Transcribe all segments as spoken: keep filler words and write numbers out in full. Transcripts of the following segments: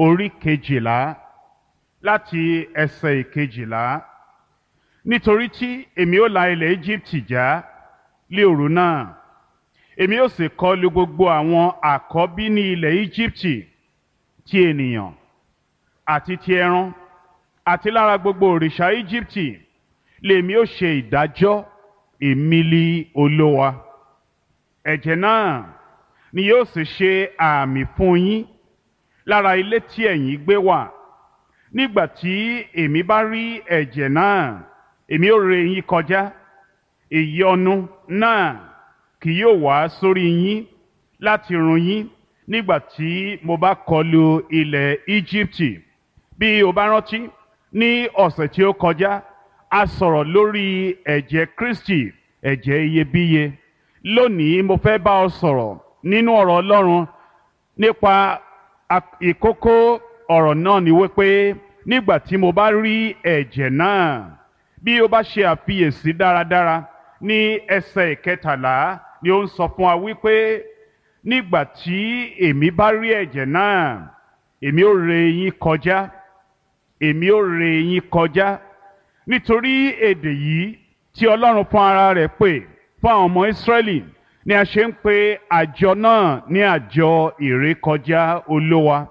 orí kejìlá láti ẹsẹ̀ ìkejìlá. Nítorí tí èmi ó la ilẹ̀ Íjíbítì já lé òru náà, èmi ó sì kọlu gbogbo àwọn àkọ́bí ní ilẹ̀ Íjíbítì, ti ènìyàn àti ti ẹran, àti lára gbogbo òrìṣà Íjíbítì lèmi ó ṣe ìdájọ́. Èmi li Olúwa. Ẹ̀jẹ̀ náà ni yóò sì ṣe àmì fún yín lára ilé tí ẹ̀yin gbé wà. Nígbà tí èmi bá rí ẹ̀jẹ̀ náà, èmi ó ré yín kọjá. Ìyọnu náà kì yóò wá sórí yín láti run yín nígbà tí mo bá kọlu ilẹ̀ Íjíbítì. Bí o bá rántí, ní ọ̀sẹ̀ tí ó kọjá, a sọ̀rọ̀ lórí ẹ̀jẹ̀ Kristi, ẹ̀jẹ̀ iyebíye. Lónìí mo fẹ́ bá ọ sọ̀rọ̀ nínú ọ̀rọ̀ Ọlọ́run nípa ìkókó ọ̀rọ̀ náà ni wípé nígbà tí mo bá rí ẹ̀jẹ̀ náà, bí o bá ṣe àfiyèsí dáradára ní ẹsẹ̀ ìkẹtàlá ni ó ń sọ fún wa wípé nígbà tí èmi bá rí ẹ̀jẹ̀ náà, èmi ó ré yín kọjá. Èmi ó ré yín kọjá. Nítorí èdè yìí tí Ọlọ́run fún ara rẹ̀ pè fún àwọn ọmọ Ísírẹ́lì ni a ṣe ń pe àjọ náà ní àjọ ìrékọjá Olúwa.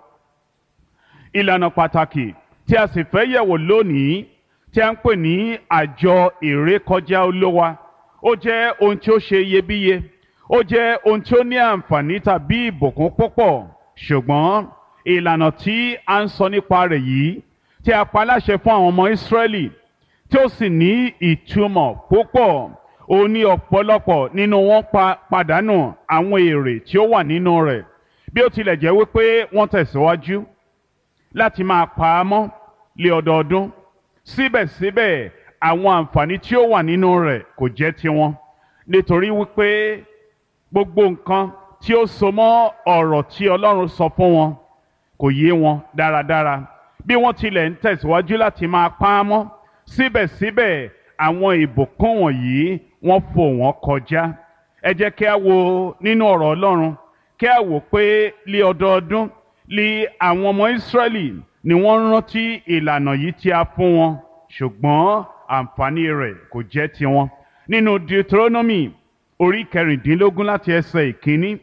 Ìlànà pàtàkì tí a sì fẹ́ yẹ̀wò lónìí tí a ń pè ní àjọ ìrékọjá Olúwa, ó jẹ́ ohun tí ó ṣe iyebíye, ó jẹ́ ohun tí ó ní àǹfààní tàbí ìbùkún púpọ̀. Ṣùgbọ́n ìlànà tí a ń sọ nípa rẹ̀ yìí tí a pa láṣẹ fún àwọn ọmọ Ísírẹ́lì tí ó sì ní ìtumọ̀ púpọ̀, ó ní ọ̀pọ̀lọpọ̀ nínú wọn pa pàdánù àwọn èrè tí ó wà nínú rẹ̀, bí ó tilẹ̀ jẹ́ wípé wọ́n tẹ̀síwájú láti máa pa á mọ́ lé ọdọọdún. Síbẹ̀síbẹ̀ àwọn àǹfààní tí ó wà nínú rẹ̀ kò jẹ́ tiwọn, nítorí wípé gbogbo nǹkan tí ó so mọ́ ọ̀rọ̀ tí Ọlọ́run sọ fún wọn kò yé wọn dáradára. Bí wọ́n tilẹ̀ ń tẹ̀síwájú láti máa pa á mọ́, síbẹ̀síbẹ̀ àwọn ìbùkún wọ̀nyí wọ́n fò wọ́n kọjá. Ẹ jẹ́ kí a wo nínú ọ̀rọ̀ Ọlọ́run, kí a wò pé lé ọdọọdún lé àwọn ọmọ Ísírẹ́lì ni wọ́n rántí ìlànà yìí tí a fún wọn, ṣùgbọ́n àǹfààní rẹ̀ kò jẹ́ tiwọn. Nínú Deuteronomy orí kẹrìndínlógún láti ẹsẹ̀ ìkíní.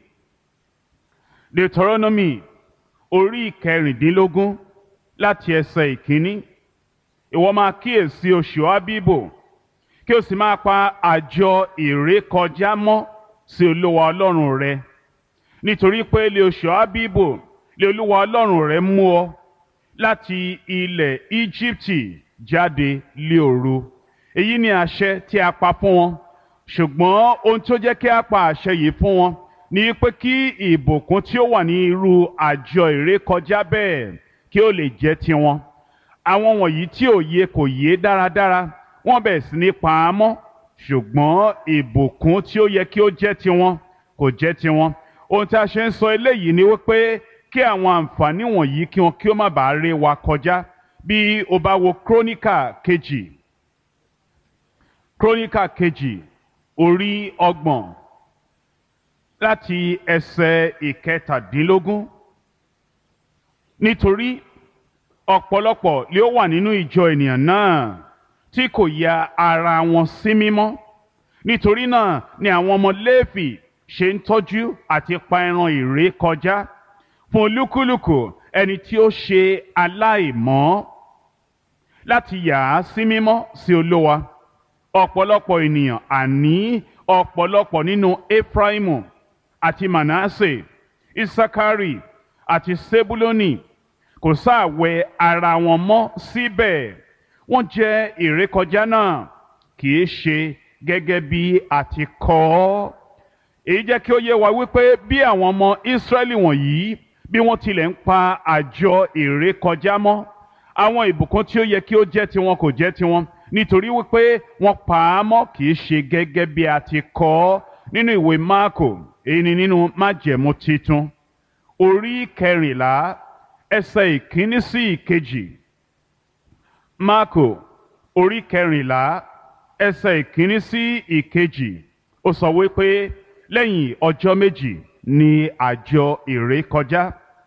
Deuteronomy orí kẹrìndínlógún láti ẹsẹ̀ ìkíní. Ìwọ máa kíyèsí oṣù Ábíbò, kí o sì máa pa àjọ ìrékọjá mọ́ sí Olúwa Ọlọ́run rẹ, nítorí pé lé oṣù Ábíbò lé Olúwa Ọlọ́run rẹ mú ọ láti ilẹ̀ Íjíbítì jáde lé òru. Èyí ni àṣẹ tí a pa fún wọn. Ṣùgbọ́n ohun tó jẹ́ kí a pa àṣẹ yìí fún wọn ni pé kí ìbùkún tí ó wà ní irú àjọ ìrékọjá bẹ́ẹ̀ kí ó lè jẹ́ tiwọn. Àwọn wọ̀nyí tí òye kò yé dáradára, wọ́n bẹ̀rẹ̀ sí ní pa á mọ́, ṣùgbọ́n ìbùkún tí ó yẹ kí ó jẹ́ tiwọn kò jẹ́ tiwọn. Ohun tí a ṣe ń sọ eléyìí ni wípé kí àwọn àǹfààní wọ̀nyí kí wọn kí ó má bàa ré wa kọjá. Bí o bá wo Kíróníkà kejì, Kíróníkà kejì orí ọgbọ̀n láti ẹsẹ̀ ìkẹtàdínlógún. Nítorí ọ̀pọ̀lọpọ̀ lé ó wà nínú ìjọ ènìyàn náà tí kò ya ara wọn sí mímọ́. Nítorí náà ni àwọn ọmọ Léfì ṣe ń tọ́jú àti pa ẹran ìrékọjá fún olúkúlùkù ẹni tí ó ṣe aláìmọ́, láti yà á sí mímọ́ sí Olúwa. Ọ̀pọ̀lọpọ̀ ènìyàn, àní ọ̀pọ̀lọpọ̀ nínú Éfráímù àti Mànásè, Ísákárì àti Sébúlónì kò sáà wẹ ara wọn mọ́ síbẹ̀. Wọ́n jẹ ìrékọjá náà kì í ṣe gẹ́gẹ́ bí a ti kọ ọ́. Èyí jẹ́ kí ó yé wa wípé bí àwọn ọmọ Ísírẹ́lì wọ̀nyí bí wọ́n tilẹ̀ ń pa àjọ ìrékọjá mọ́, àwọn ìbùkún tí ó yẹ kí ó jẹ́ tiwọn kò jẹ́ tiwọn, nítorí wípé wọ́n pa á mọ́ kì í ṣe gẹ́gẹ́ bí a ti kọ ọ́. Nínú ìwé Máàkò, èyí ni nínú májẹ̀mú titun orí kẹrìnlá ẹsẹ̀ ìkíní sí ìkejì. Máàkò orí kẹrìnlá ẹsẹ̀ ìkíní sí ìkejì. Ó sọ wípé lẹ́yìn ọjọ́ méjì ni àjọ ìrékọjá.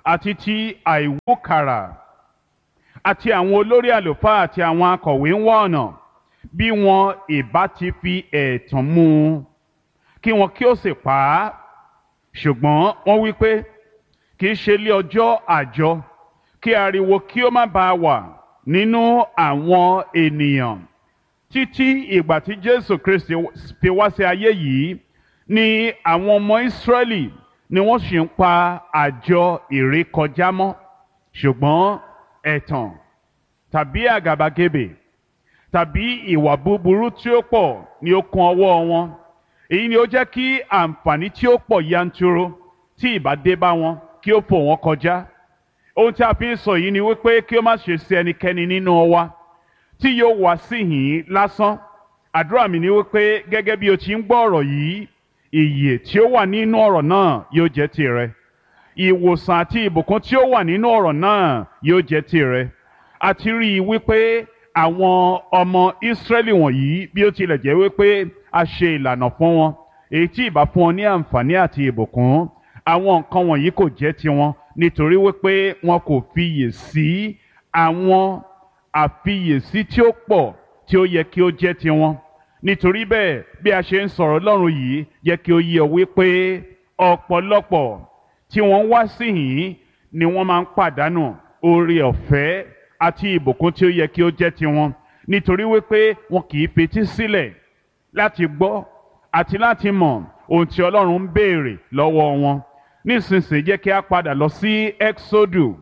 àti ti àìwúkàrà àti àwọn olórí àlùfáà àti àwọn akọ̀wé ń wá ọ̀nà bí wọn ìbá ti fi ẹ̀tàn mú un kí wọn kí ó sì pa á. Ṣùgbọ́n wọ́n wí pé kì í ṣe lé ọjọ́ àjọ kí ariwo kí ó má bàa wà nínú àwọn ènìyàn. Títí ìgbà tí Jésù Kristi fi wá sí ayé yìí ni àwọn ọmọ Ísírẹ́lì ni wọ́n sì ń pa àjọ ìrékọjá mọ́. Ṣùgbọ́n ẹ̀tàn tàbí àgàbàgebè tàbí ìwà búburú tí ó pọ̀ ni ó kún ọwọ́ wọn. Èyí ni ó jẹ́ kí àǹfààní tí ó pọ̀ yanturu tí ìbá dé bá wọn kí ó fò wọ́n kọjá. Ohun tí a fi ń sọ yìí ni wípé kí ó má ṣe sí ẹnikẹ́ni nínú wa tí yóò wá síhìn lásán. Àdúrà mi ni wípé gẹ́gẹ́ bí o ti ń gbọ́ ọ̀rọ̀ yìí, ìyè tí ó wà nínú ọ̀rọ̀ náà yóò jẹ́ tìrẹ. Ìwòsàn àti ìbùkún tí ó wà nínú ọ̀rọ̀ náà yóò jẹ́ tìrẹ. A ti rí i wípé àwọn ọmọ Ísírẹ́lì wọ̀nyí, bí ó tilẹ̀ jẹ́ wípé a ṣe ìlànà fún wọn èyí tí ìbá fún wọn ní àǹfààní àti ìbùkún, àwọn nǹkan wọ̀nyí kò jẹ́ tiwọn nítorí wípé wọn kò fiyè sí àwọn àfiyèsí tí ó pọ̀ tí ó yẹ kí ó jẹ́ tiwọn. Nítorí bẹ́ẹ̀, bí a ṣe ń sọ̀rọ̀ Ọlọ́run yìí, yẹ kí ó yé ọ wípé ọ̀pọ̀lọpọ̀ tí wọ́n wá síhìn ni wọ́n máa ń pàdánù oore ọ̀fẹ́ àti ìbùkún tí ó yẹ kí ó jẹ́ tiwọn nítorí wípé wọn kì í fetí sílẹ̀ láti gbọ́ àti láti mọ̀ ohun tí Ọlọ́run ń béèrè lọ́wọ́ wọn. Nísinsìnyí jẹ́ kí a padà lọ sí Ẹ́ksódù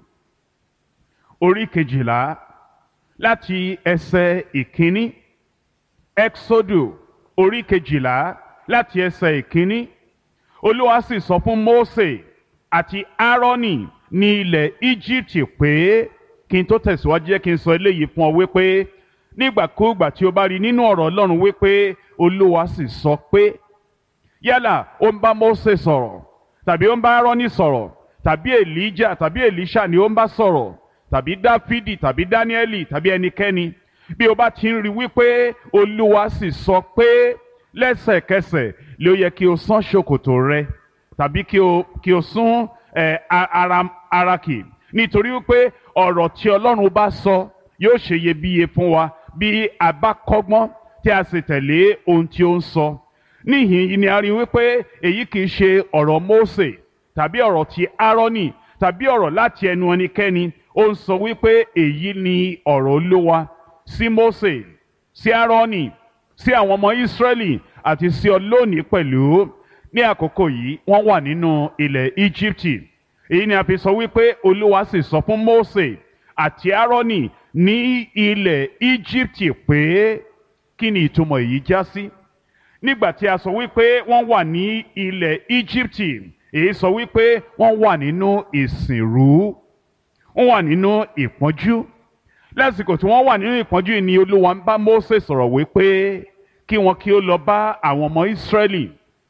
orí kejìlá láti ẹsẹ̀ ìkíní. Ẹ́ksódù orí kejìlá láti ẹsẹ̀ ìkíní. Olúwa sì sọ fún Mósè àti Áárónì ní ilẹ̀ Íjíbítì pé, kí n tó tẹ̀síwájú jẹ́ kí n sọ eléyìí fún ọ wípé nígbàkúùgbà tí o bá rí nínú ọ̀rọ̀ Ọlọ́run wípé Olúwa sì sọ pé, yálà ó ń bá Mósè sọ̀rọ̀ tàbí ó ń bá Áárónì sọ̀rọ̀ tàbí Èlíjà tàbí Èlíṣà ni ó ń bá sọ̀rọ̀ tàbí Dáfídì tàbí Dáníẹ́lì tàbí ẹnikẹ́ni, bí o bá ti ń rí wípé Olúwa sì sọ pé, lẹ́sẹ̀kẹsẹ̀ ló yẹ kí o sán ṣòkòtò rẹ tàbí kí o kí o sún ẹ ara ara kì, nítorí wípé ọ̀rọ̀ tí Ọlọ́run bá sọ yóò ṣe iyebíye fún wa bí a bá kọ́gbọ́n tí a sì tẹ̀lé ohun tí ó ń sọ. Níhìn yìí ni a rí wípé èyí kì í ṣe ọ̀rọ̀ Mósè tàbí ọ̀rọ̀ ti Áárónì tàbí ọ̀rọ̀ láti ẹnu ẹnikẹ́ni. Ó ń sọ wípé èyí ni ọ̀rọ̀ Olúwa sí Mósè, sí Áárónì, sí àwọn ọmọ Ísírẹ́lì àti sí ọ lónìí pẹ̀lú. Ní àkókò yìí wọ́n wà nínú ilẹ̀ Íjíbítì. Èyí ni a fi sọ wípé Olúwa sì sọ fún Mósè àti Áárónì ní ilẹ̀ Íjíbítì pé, kí ni ìtumọ̀ èyí já sí? Nígbà tí a sọ wípé wọ́n wà ní ilẹ̀ Íjíbítì, èyí sọ wípé wọ́n wà nínú ìsìnrú, wọ́n wà nínú ìpọ́njú. Lásìkò tí wọ́n wà nínú ìpọ́njú yìí ni Olúwa ń bá Mósè sọ̀rọ̀ wípé kí wọn kí ó lọ bá àwọn ọmọ Ísírẹ́lì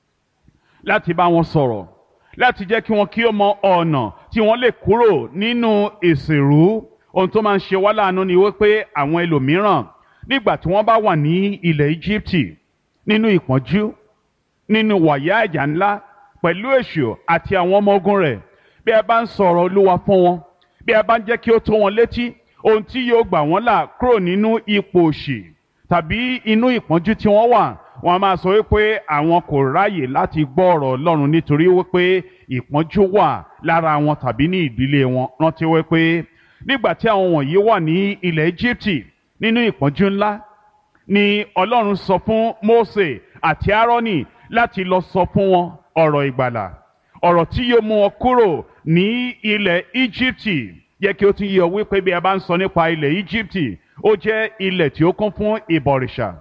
láti bá wọn sọ̀rọ̀, láti jẹ́ kí wọn kí ó mọ ọ̀nà tí wọ́n lè kúrò nínú ìsìnrú. Ohun tó máa ń ṣe wá láàánú ni wípé àwọn ẹlòmíràn nígbà tí wọ́n bá wà ní ilẹ̀ Íjíbítì nínú ìpọ́njú, nínú wàyà ìjà ńlá pẹ̀lú èṣù àti àwọn ọmọ ogun rẹ̀, bí a bá ń sọ̀rọ̀ Olúwa fún wọn, bí a bá ń jẹ́ kí ó tó wọn létí ohun tí yóò gbà wọ́n là kúrò nínú ipò òṣì tàbí inú ìpọ́njú tí wọ́n wà, wọ́n á máa sọ wípé àwọn kò ráyè láti gbọ́ ọ̀rọ̀ Ọlọ́run nítorí wípé ìpọ́njú wà lára wọn tàbí ní ìdílé wọn. Rántí wípé nígbà tí àwọn wọ̀nyí wà ní ilẹ̀ Íjíbítì nínú ìpọ́njú ńlá ni Ọlọ́run sọ fún Mósè àti Áárónì láti lọ sọ fún wọn ọ̀rọ̀ ìgbàlà, ọ̀rọ̀ tí yóò mú wọn kúrò ní ilẹ̀ Íjíbítì. Yẹ kí ó tún yé ọ wípé bí a bá ń sọ nípa ilẹ̀ Íjíbítì, ó jẹ́ ilẹ̀ tí ó kún fún ìbọ̀rìṣà.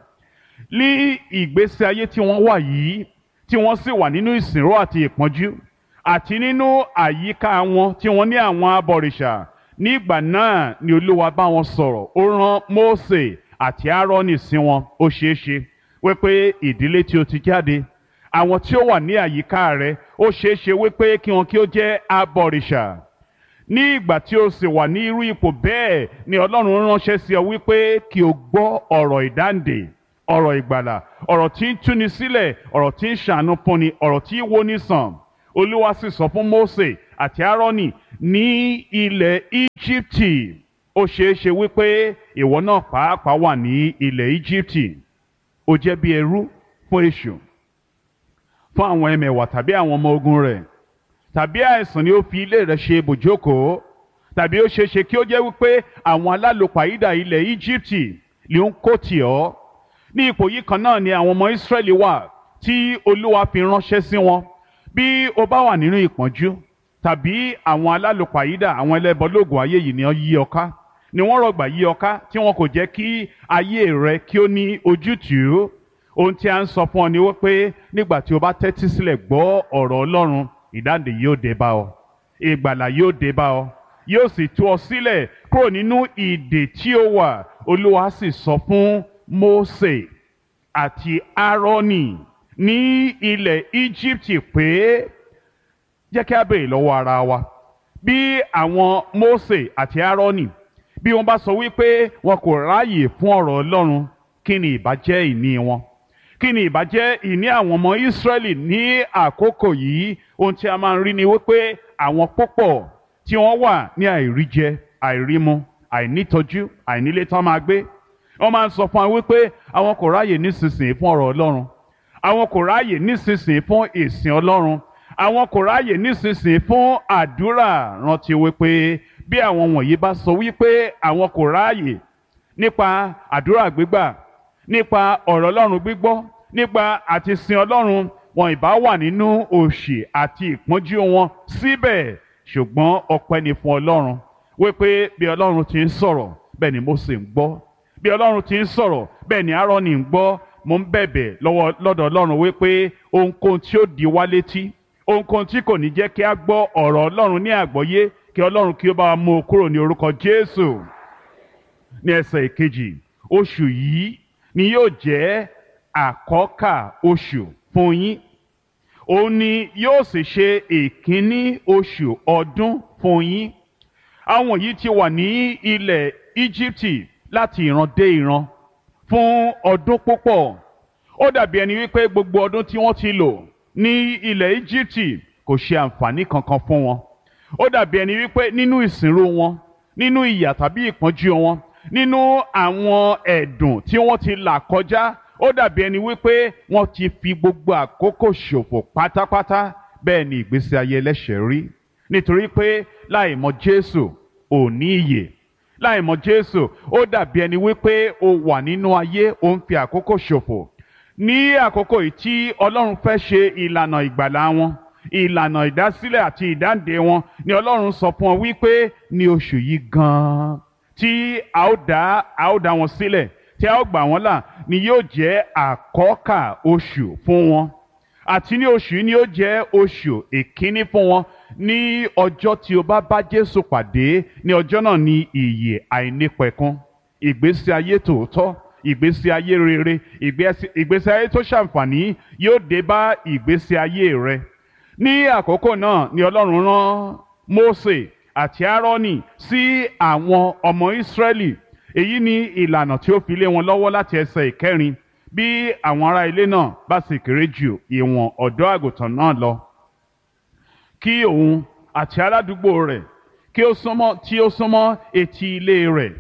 Ní ìgbésí ayé tí wọ́n wà yìí, tí wọ́n sì wà nínú ìsìnrú àti ìpọ́njú àti nínú àyíká wọn tí wọ́n ní àwọn abọ̀rìṣà, nígbà náà ni Olúwa bá wọn sọ̀rọ̀. Ó rán Mósè àti Áárónì sí wọn. Ó ṣeé ṣe wípé ìdílé tí ó ti jáde, àwọn tí ó wà ní àyíká rẹ̀, ó ṣeé ṣe wípé kí wọn kí ó jẹ́ abọ̀rìṣà. Ní ìgbà tí o sì wà ní irú ipò bẹ́ẹ̀ ni Ọlọ́run ránṣẹ́ sí ọ wípé kí o gbọ́ ọ̀rọ̀ ìdáǹdè, ọ̀rọ̀ ìgbàlà, ọ̀rọ̀ tí ń túni sílẹ̀, ọ̀rọ̀ tí ń ṣàánú fúnni, ọ̀rọ̀ tí ń woni sàn. Olúwa sì sọ fún Mósè àti Áárónì ní ilẹ̀ Íjíbítì ó ṣeé ṣe wípé ìwọ náà pàápàá wà ní ilẹ̀ Íjíbítì ó jẹ́ bí ẹrú fún èṣù, fún àwọn ẹmẹ̀wà tàbí àwọn ọmọ ogun rẹ̀, tàbí àìsàn ni ó fi ilé rẹ̀ ṣe ibùjókòó, tàbí ó ṣeé ṣe kí ó jẹ́ wípé àwọn alálòpàídà ilẹ̀ Íjíbítì ló ń kó tì ọ́. Ní ipò yìí kan náà ni àwọn ọmọ Ísírẹ́lì wà tí Olúwa fi ránṣẹ́ sí wọn. Bí o bá wà nínú ìpọ́njú tàbí àwọn alálòpàídà àwọn ẹlẹ́bọlóògùn ayé yìí ni wọ́n yí ọ ká, ni wọ́n rọ̀gbà yí ọ ká tí wọn kò jẹ́ kí ayé rẹ kí ó ní ojútùú. Ohun tí a ń sọ fún ọ ni wípé nígbà tí o bá tẹ́tí sílẹ̀ gbọ́ ọ̀rọ̀ Ọlọ́run, ìdáǹdè yóò dé bá ọ, ìgbàlà yóò dé bá ọ, yóò sì tú ọ sílẹ̀ kúrò nínú ìdè tí ó wà. Olúwa sì sọ fún Mósè àti Áárónì ní ilẹ̀ Íjíbítì pé jẹ́ kí a béèrè lọ́wọ́ ara wa, bí àwọn Mósè àti Áárónì bí wọ́n bá sọ wípé wọn kò ráàyè fún ọ̀rọ̀ Ọlọ́run, kí ni ìbá jẹ́ ìní wọn? Kí ni ìbá jẹ́ ìní àwọn ọmọ Ísírẹ́lì ní àkókò yìí? Ohun tí a máa ń rí ni wípé àwọn púpọ̀ tí wọ́n wà ní àìríjẹ, àìrímu, àìnítọ́jú, àìnílé tán máa gbé, wọ́n máa ń sọ fún wa wípé àwọn kò ráàyè nísinsìnyí fún ọ̀rọ̀ Ọlọ́run, àwọn kò ráàyè nísinsìnyí fún ìsìn Ọlọ́run, àwọn kò ráàyè nísinsìnyí fún àdúrà. Rántí wípé bí àwọn wọ̀nyí bá sọ wípé àwọn kò ráàyè nípa àdúrà gbígbà, nípa ọ̀rọ̀ Ọlọ́run gbígbọ́, nípa àti sin Ọlọ́run, wọn ìbá wà nínú òṣì àti ìpọ́njú wọn síbẹ̀. Ṣùgbọ́n ọpẹ́ ni fún Ọlọ́run wípé bí Ọlọ́run ti ń sọ̀rọ̀ bẹ́ẹ̀ ni Mósè ń gbọ́, bí Ọlọ́run ti ń sọ̀rọ̀ bẹ́ẹ̀ ni Áárónì ń gbọ́. Mo ń bẹ̀bẹ̀ lọ́wọ́ lọ́dọ̀ Ọlọ́run wípé ohunkóhun tí ó di wá létí, ohunkóhun tí kò ní jẹ́ kí a gbọ́ ọ̀rọ̀ Ọlọ́run ní àgbọ́yé, kí Ọlọ́run kí ó bá wa mú o kúrò ní orúkọ Jésù. Ní ẹsẹ̀ ìkejì, oṣù yìí ni yóò jẹ́ àkọ́kà oṣù fún yín, òun ni yóò sì ṣe ìkíní oṣù ọdún fún yín. Àwọn yìí ti wà ní ilẹ̀ Íjíbítì láti ìran dé ìran fún ọdún púpọ̀. Ó dàbí ẹni wípé gbogbo ọdún tí wọ́n ti lò ní ilẹ̀ Íjíbítì kò ṣe àǹfààní kankan fún wọn. Ó dàbí ẹni wípé nínú ìsìnrú wọn, nínú ìyà tàbí ìpọ́njú wọn, nínú àwọn ẹ̀dùn tí wọ́n ti là kọjá, ó dàbí ẹni wípé wọ́n ti fi gbogbo àkókò ṣòfò pátápátá. Bẹ́ẹ̀ ni ìgbésí ayé ẹlẹ́ṣẹ̀ rí, nítorí pé láì mọ̀ Jésù ò ní ìyè. Láì mọ̀ Jésù ó dàbí ẹni wípé o wà nínú ayé, o ń fi àkókò ṣòfò. Ní àkókò yìí tí Ọlọ́run fẹ́ ṣe ìlànà ìgbàlà wọn, ìlànà ìdásílẹ̀ àti ìdáǹdè wọn, ni Ọlọ́run sọ fún ọ wípé ní oṣù yìí gan-an tí a ó dá a ó dá wọn sílẹ̀, tí a ó gbà wọ́n là, ni yóò jẹ́ àkọ́kà oṣù fún wọn. Àti ní oṣù yìí ni yóò jẹ́ oṣù ìkíní fún wọn. Ní ọjọ́ tí o bá bá Jésù pàdé, ní ọjọ́ náà ni ìyè àìnípẹ̀kun, ìgbésí ayé tòótọ́, ìgbésí ayé rere, ìgbésí ayé tó ṣàǹfààní yóò dé bá ìgbésí ayé rẹ. Ní àkókò náà ni Ọlọ́run rán Mósè àti Áárónì sí àwọn ọmọ Ísírẹ́lì. Èyí ni ìlànà tí ó fi lé wọn lọ́wọ́ láti ẹsẹ̀ ìkẹrin. Bí àwọn ará ilé náà bá sì kéré jù ìwọ̀n ọ̀dọ́ àgùntàn náà lọ, kí òun àti aládùúgbò rẹ̀ kí ó súnmọ́ tí ó súnmọ́ etí ilé rẹ̀,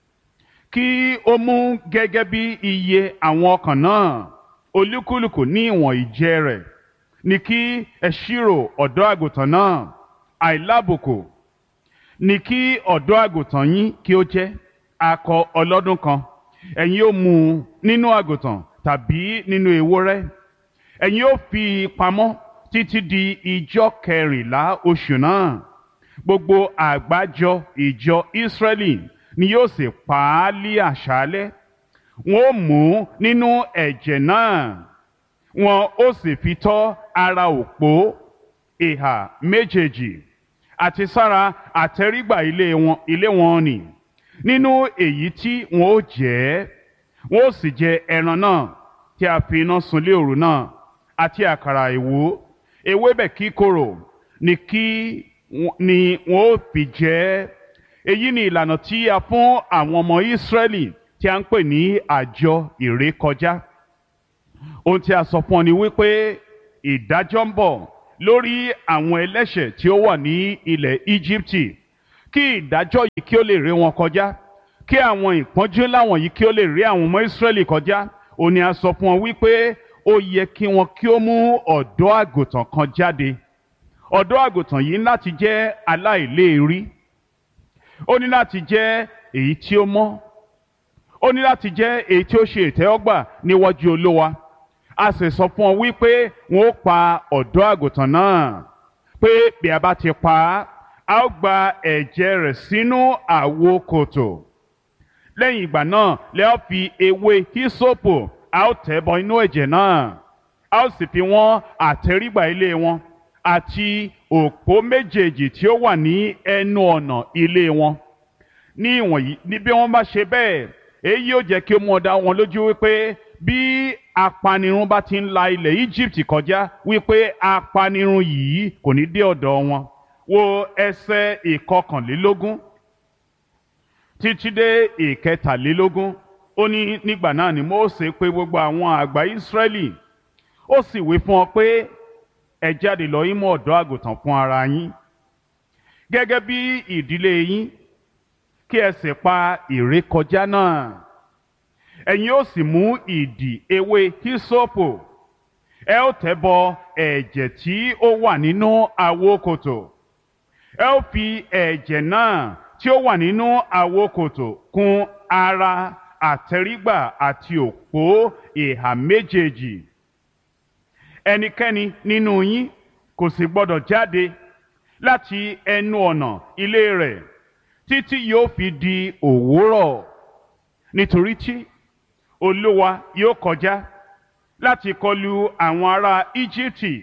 kí ó mú gẹ́gẹ́ bí iye àwọn ọkàn náà, olúkúlùkù ní ìwọ̀n ìjẹ rẹ̀, ní kí ẹ ṣírò ọ̀dọ́ àgùntàn náà. Àìlábùkù ní kí ọ̀dọ́ àgùntàn yín kí ó jẹ́, akọ ọlọ́dún kan. Ẹ̀yin ó mú un nínú àgùntàn tàbí nínú ewúrẹ́. Ẹ̀yin ó fi pamọ́ títí di ijọ́ kẹrìnlá oṣù náà. Gbogbo àgbájọ ìjọ Ísírẹ́lì ni yóò sì pa á lí àṣálẹ́. Wọn ó mú nínú ẹ̀jẹ̀ náà, wọn ó sì fi tọ́ ara òpó ìhà méjèèjì àti sára àtẹ́rígbà ilé wọn ilé wọn nì. Nínú èyí tí wọn ó jẹ, wọn ó sì jẹ ẹran náà tí a fi iná sun lé òru náà, àti àkàrà ìwó, ewébẹ̀ kíkorò ni kí ni wọn ó fi jẹ. Èyí ni ìlànà tí a fún àwọn ọmọ Ísírẹ́lì tí a ń pè ní àjọ ìrékọjá. Ohun tí a sọ fún ọ ni wípé ìdájọ́ ń bọ̀ lórí àwọn ẹlẹ́ṣẹ̀ tí ó wà ní ilẹ̀ Íjíbítì kí ìdájọ́ yìí kí ó lè ré wọn kọjá kí àwọn ìpọ́njú láwọn yìí kí ó lè rí àwọn ọmọ Ísírẹ́lì kọjá. Ó ní a sọ fún wọn wípé ó yẹ kí wọn kí ó mú ọ̀dọ́ àgùntàn kan jáde. Ọ̀dọ́ àgùntàn yìí ní láti jẹ́ aláìléèrí, ó ní láti jẹ́ èyí tí ó mọ́, ó ní láti jẹ́ èyí tí ó ṣe ìtẹ́wọ́gbà níwájú Olúwa. A sì sọ fún wọn wípé wọn ó pa ọ̀dọ́ àgùntàn náà, pé bí a bá ti pa á, a ó gba ẹ̀jẹ̀ rẹ̀ sínú àwo kòtò. Lẹ́yìn ìgbà náà lẹ́ ó fi ewé hísópù, a ó tẹ̀ bọ inú ẹ̀jẹ̀ náà, a ó sì fi wọ́n àtẹ́rígbà ilé wọn àti òpó méjèèjì tí ó wà ní ẹnu ọ̀nà ilé wọn. Ní ìwọ̀nyí ní bí wọ́n bá ṣe bẹ́ẹ̀, èyí yóò jẹ́ kí ó mú ọ dá wọn lójú wípé bí apanirun bá ti ń la ilẹ̀ Íjíbítì kọjá, wípé apanirun yìí kò ní dé ọ̀dọ̀ wọn. Wo ẹsẹ̀ ìkọkànlélógún títí dé ìkẹtàlélógún. Ó ní nígbà náà ni Mósè pè gbogbo àwọn àgbà Ísírẹ́lì, ó sì wí fún ọ pé ẹ jáde lọ yín mú ọ̀dọ́ àgùntàn fún ara yín gẹ́gẹ́ bí ìdílé yín, kí ẹ sì pa ìrékọjá náà. Ẹ̀yin ó sì mú ìdì ewé hísópù, ẹ ó tẹ̀ bọ ẹ̀jẹ̀ tí ó wà nínú àwo kòtò. Ẹ ó fi ẹ̀jẹ̀ náà tí ó wà nínú àwo kòtò kùn ara àtẹ́rígbà àti òpó ìhà méjèèjì. Ẹnikẹ́ni nínú yín kò sì gbọdọ̀ jáde láti ẹnu ọ̀nà ilé rẹ̀ títí yóò fi di òwúrọ̀, nítorí tí Olúwa yóò kọjá láti kọlu àwọn ará Íjíbítì.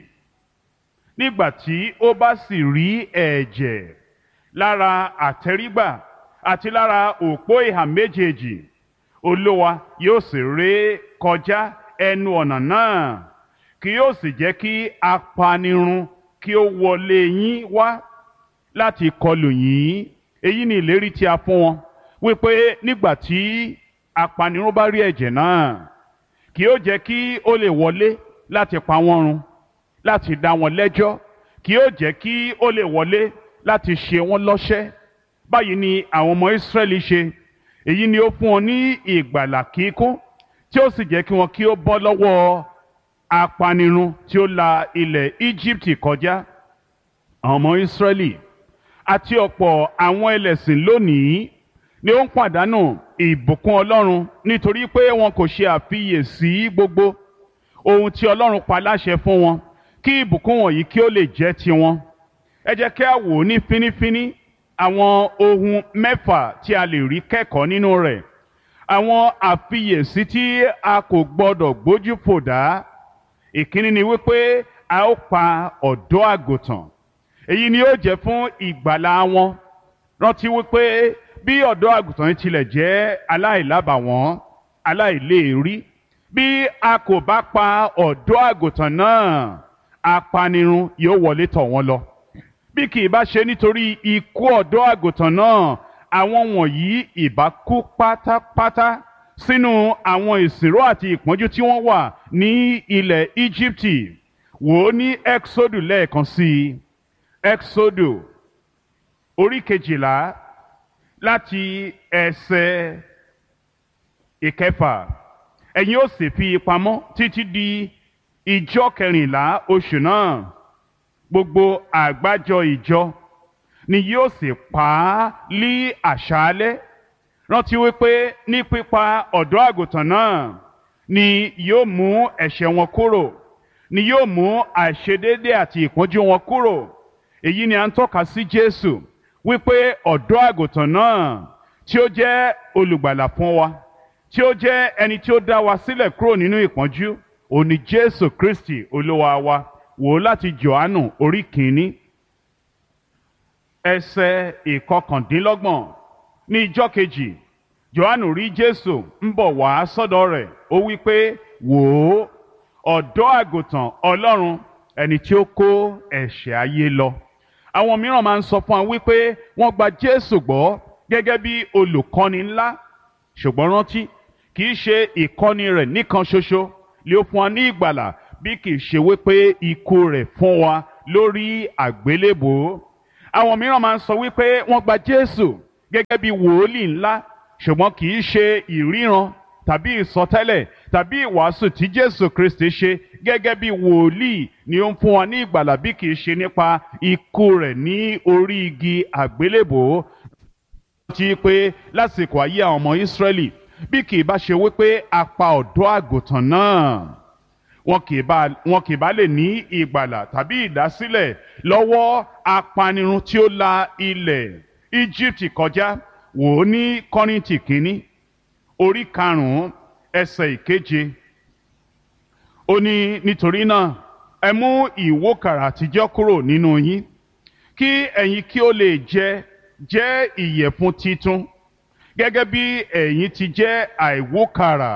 Nígbà tí ó bá sì rí ẹ̀jẹ̀ lára àtẹ́rígbà àti lára òpó ìhà méjèèjì, Olúwa yóò sì ré kọjá ẹnu ọ̀nà náà, kì yóò sì jẹ́ kí apanirun kí ó wọlé yín wá láti kọlù yín. Èyí ni ìlérí tí a fún wọn, wípé nígbà tí apanirun bá rí ẹ̀jẹ̀ náà, kì yóò jẹ́ kí ó lè wọlé láti pa wọ́n run, láti dá wọn lẹ́jọ́, kì yóò jẹ́ kí ó lè wọlé láti ṣe wọ́n lọ́ṣẹ́. Báyìí ni àwọn ọmọ Ísírẹ́lì ṣe. Èyí ni ó fún wọn ní ìgbàlà kíkún, tí ó sì jẹ́ kí wọn kí ó bọ́ lọ́wọ́ apanirun tí ó la ilẹ̀ Íjíbítì kọjá. Àwọn ọmọ Ísírẹ́lì àti ọ̀pọ̀ àwọn ẹlẹ́sìn lónìí ni ó ń pàdánù ìbùkún Ọlọ́run nítorí pé wọn kò ṣe àfiyèsí gbogbo ohun tí Ọlọ́run pa láṣẹ fún wọn kí ìbùkún wọ̀nyí kí ó lè jẹ́ tiwọn. Ẹ jẹ́ kí a wò ó ní fínífíní àwọn ohun mẹ́fà tí a lè rí kẹ́kọ̀ọ́ nínú rẹ̀. Àwọn àfiyèsí tí a kò gbọdọ̀ gbójú fò dá. Ìkíní ni wípé a ó pa ọ̀dọ́ àgùntàn. Èyí ni ó jẹ́ fún ìgbàlà wọn. Rántí wípé bí ọ̀dọ́ àgùntàn tilẹ̀ jẹ́ aláìlábàwọ́n, aláìléèrí, bí a kò bá pa ọ̀dọ́ àgùntàn náà, apanirun yóò wọlé tọ̀ wọ́n lọ. Bí kì í bá ṣe nítorí ikú ọ̀dọ́ àgùntàn náà, àwọn wọ̀nyí ìbá kú pátápátá sínú àwọn ìsìnró àti ìpọ́njú tí wọ́n wà ní ilẹ̀ Íjíbítì. Wò ó ní Ẹ́kísódù lẹ́ẹ̀kan sí i. Ẹ́kísódù orí kejìlá láti ẹsẹ̀ ìkẹfà. Ẹ̀yin ó sì fi pamọ́ títí di ìjọ kẹrìnlá oṣù náà. Gbogbo àgbájọ ìjọ ni yóò sì pa á lí àṣálẹ́. Rántí wípé ní pípa ọ̀dọ́ àgùntàn náà ni yóò mú ẹ̀ṣẹ̀ wọn kúrò, ni yóò mú àìṣedéédé àti ìpọ́njú wọn kúrò. Èyí ni à ń tọ́ka sí Jésù, wípé ọ̀dọ́ àgùntàn náà tí ó jẹ́ olùgbàlà fún wa, tí ó jẹ́ ẹni tí ó dá wa sílẹ̀ kúrò nínú ìpọ́njú, òun ni Jésù Kristi Olúwa wa. Wò ó láti Jòhánù orí kìíní ẹsẹ̀ ìkọkàndínlọ́gbọ̀n. Ní ijọ́ kejì, Jòhánù rí Jésù ń bọ̀ wá sọ́dọ̀ rẹ̀. Ó wí pé, wò ó, ọ̀dọ́ àgùntàn Ọlọ́run, ẹni tí ó kó ẹ̀ṣẹ̀ ayé lọ. Àwọn mìíràn máa ń sọ fún wa wípé wọ́n gba Jésù gbọ́ gẹ́gẹ́ bí olùkọ́ni ńlá. Ṣùgbọ́n rántí, kì í ṣe ìkọ́ni rẹ̀ nìkan ṣoṣo lé ó fún wa ní ìgbàlà, bí kì í ṣe wípé ikú rẹ̀ fún wa lórí àgbélébò. Àwọn mìíràn máa ń sọ wípé wọ́n gba Jésù gẹ́gẹ́ bí wòólì ńlá, ṣùgbọ́n kì í ṣe ìríran tàbí ìsọtẹ́lẹ̀ tàbí ìwàásù tí Jésù Kristi ṣe gẹ́gẹ́ bí wòlíì ni ó ń fún wa ní ìgbàlà, bí kì í ṣe nípa ikú rẹ̀ ní orí igi àgbélébò. Ti pé lásìkò ayé àwọn ọmọ Ísírẹ́lì, bí kì í bá ṣe wípé a pa ọ̀dọ́ àgùntàn náà, wọn kì í bá wọn kì í bá lè ní ìgbàlà tàbí ìdásílẹ̀ lọ́wọ́ apanirun tí ó la ilẹ̀ Íjíbítì kọjá. Wò ó ní Kọ́ríńtì kínní orí karùn-ún ẹsẹ̀ ìkeje. Ó ní, nítorí náà ẹ mú ìwókàrà àtijọ́ kúrò nínú yín, kí ẹ̀yin kí ó lè jẹ jẹ́ ìyẹ̀fun titun, gẹ́gẹ́ bí ẹ̀yin ti jẹ́ àìwókàrà,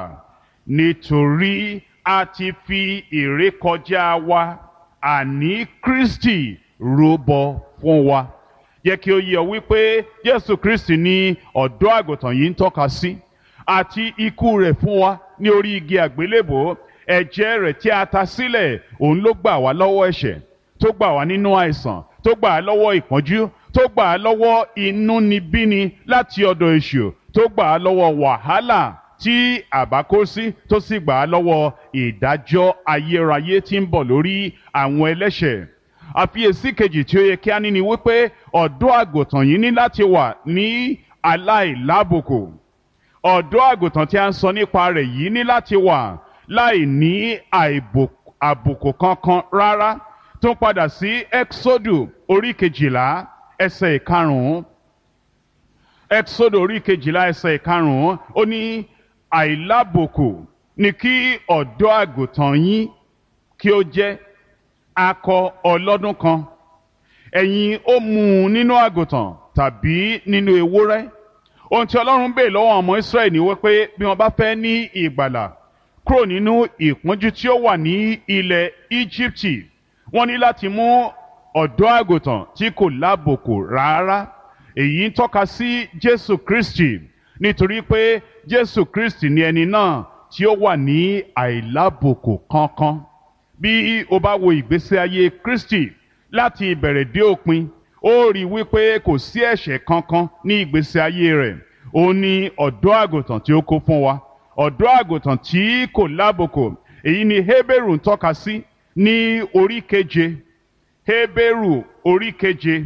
nítorí a ti fi ìrékọjá wa, àní Kristi, rúbọ fún wa. Yẹ kí ó yé ọ wípé Jésù Kristi ni ọ̀dọ́ àgùntàn yìí ń tọ́ka sí, àti ikú rẹ̀ fún wa ní orí igi àgbélébò. Ẹ̀jẹ̀ rẹ̀ tí a ta sílẹ̀, òun ló gbà wá lọ́wọ́ ẹ̀ṣẹ̀, tó gbà wá nínú àìsàn, tó gbà á lọ́wọ́ ìpọ́njú, tó gbà á lọ́wọ́ inúnibíni láti ọ̀dọ̀ èṣù, tó gbà á lọ́wọ́ wàhálà tí àbá kó sí, tó sì gbà á lọ́wọ́ ìdájọ́ ayérayé tí ń bọ̀ lórí àwọn ẹlẹ́ṣẹ̀. Àfiyèsí kejì tí ó yẹ kí a ní ni wípé ọ̀dọ́ àgùntàn yìí ní láti wà ní aláìlábùkù. Ọ̀dọ́ àgùntàn tí a ń sọ nípa rẹ̀ yìí ní láti wà láì ní àbùkù kankan rárá. Tó ń padà sí Ẹ́kísódù orí kejìlá ẹsẹ̀ ìkarùn-ún. Ẹ́kísódù orí kejìlá ẹsẹ̀ ìkarùn-ún, ó ní àìlábùkù ni kí ọ̀dọ́ àgùntàn yín kí ó jẹ́, akọ ọlọ́dún kan. Ẹ̀yin ó mú un nínú àgùntàn tàbí nínú ewúrẹ́. Ohun tí Ọlọ́run béèrè lọ́wọ́ ọmọ Ísírẹ́lì ni wípé bí wọ́n bá fẹ́ ní ìgbàlà kúrò nínú ìpọ́njú tí ó wà ní ilẹ̀ Íjíbítì, wọ́n ní láti mú ọ̀dọ́ àgùntàn tí kò lábùkù rárá. Èyí ń tọ́ka sí Jésù Kristi, nítorí pé Jésù Kristi ni ẹni náà tí ó wà ní àìlábùkù kankan. Bí o bá wo ìgbésí ayé Kristi láti ìbẹ̀rẹ̀ dé òpin, ó rí wípé kò sí ẹ̀ṣẹ̀ kankan ní ìgbésí ayé rẹ̀. Ó ní ọ̀dọ́ àgùntàn tí ó kó fún wa, ọ̀dọ́ àgùntàn tí kò lábùkù. Èyí ni Hébérù ń tọ́ka sí ní orí keje. Hébérù orí keje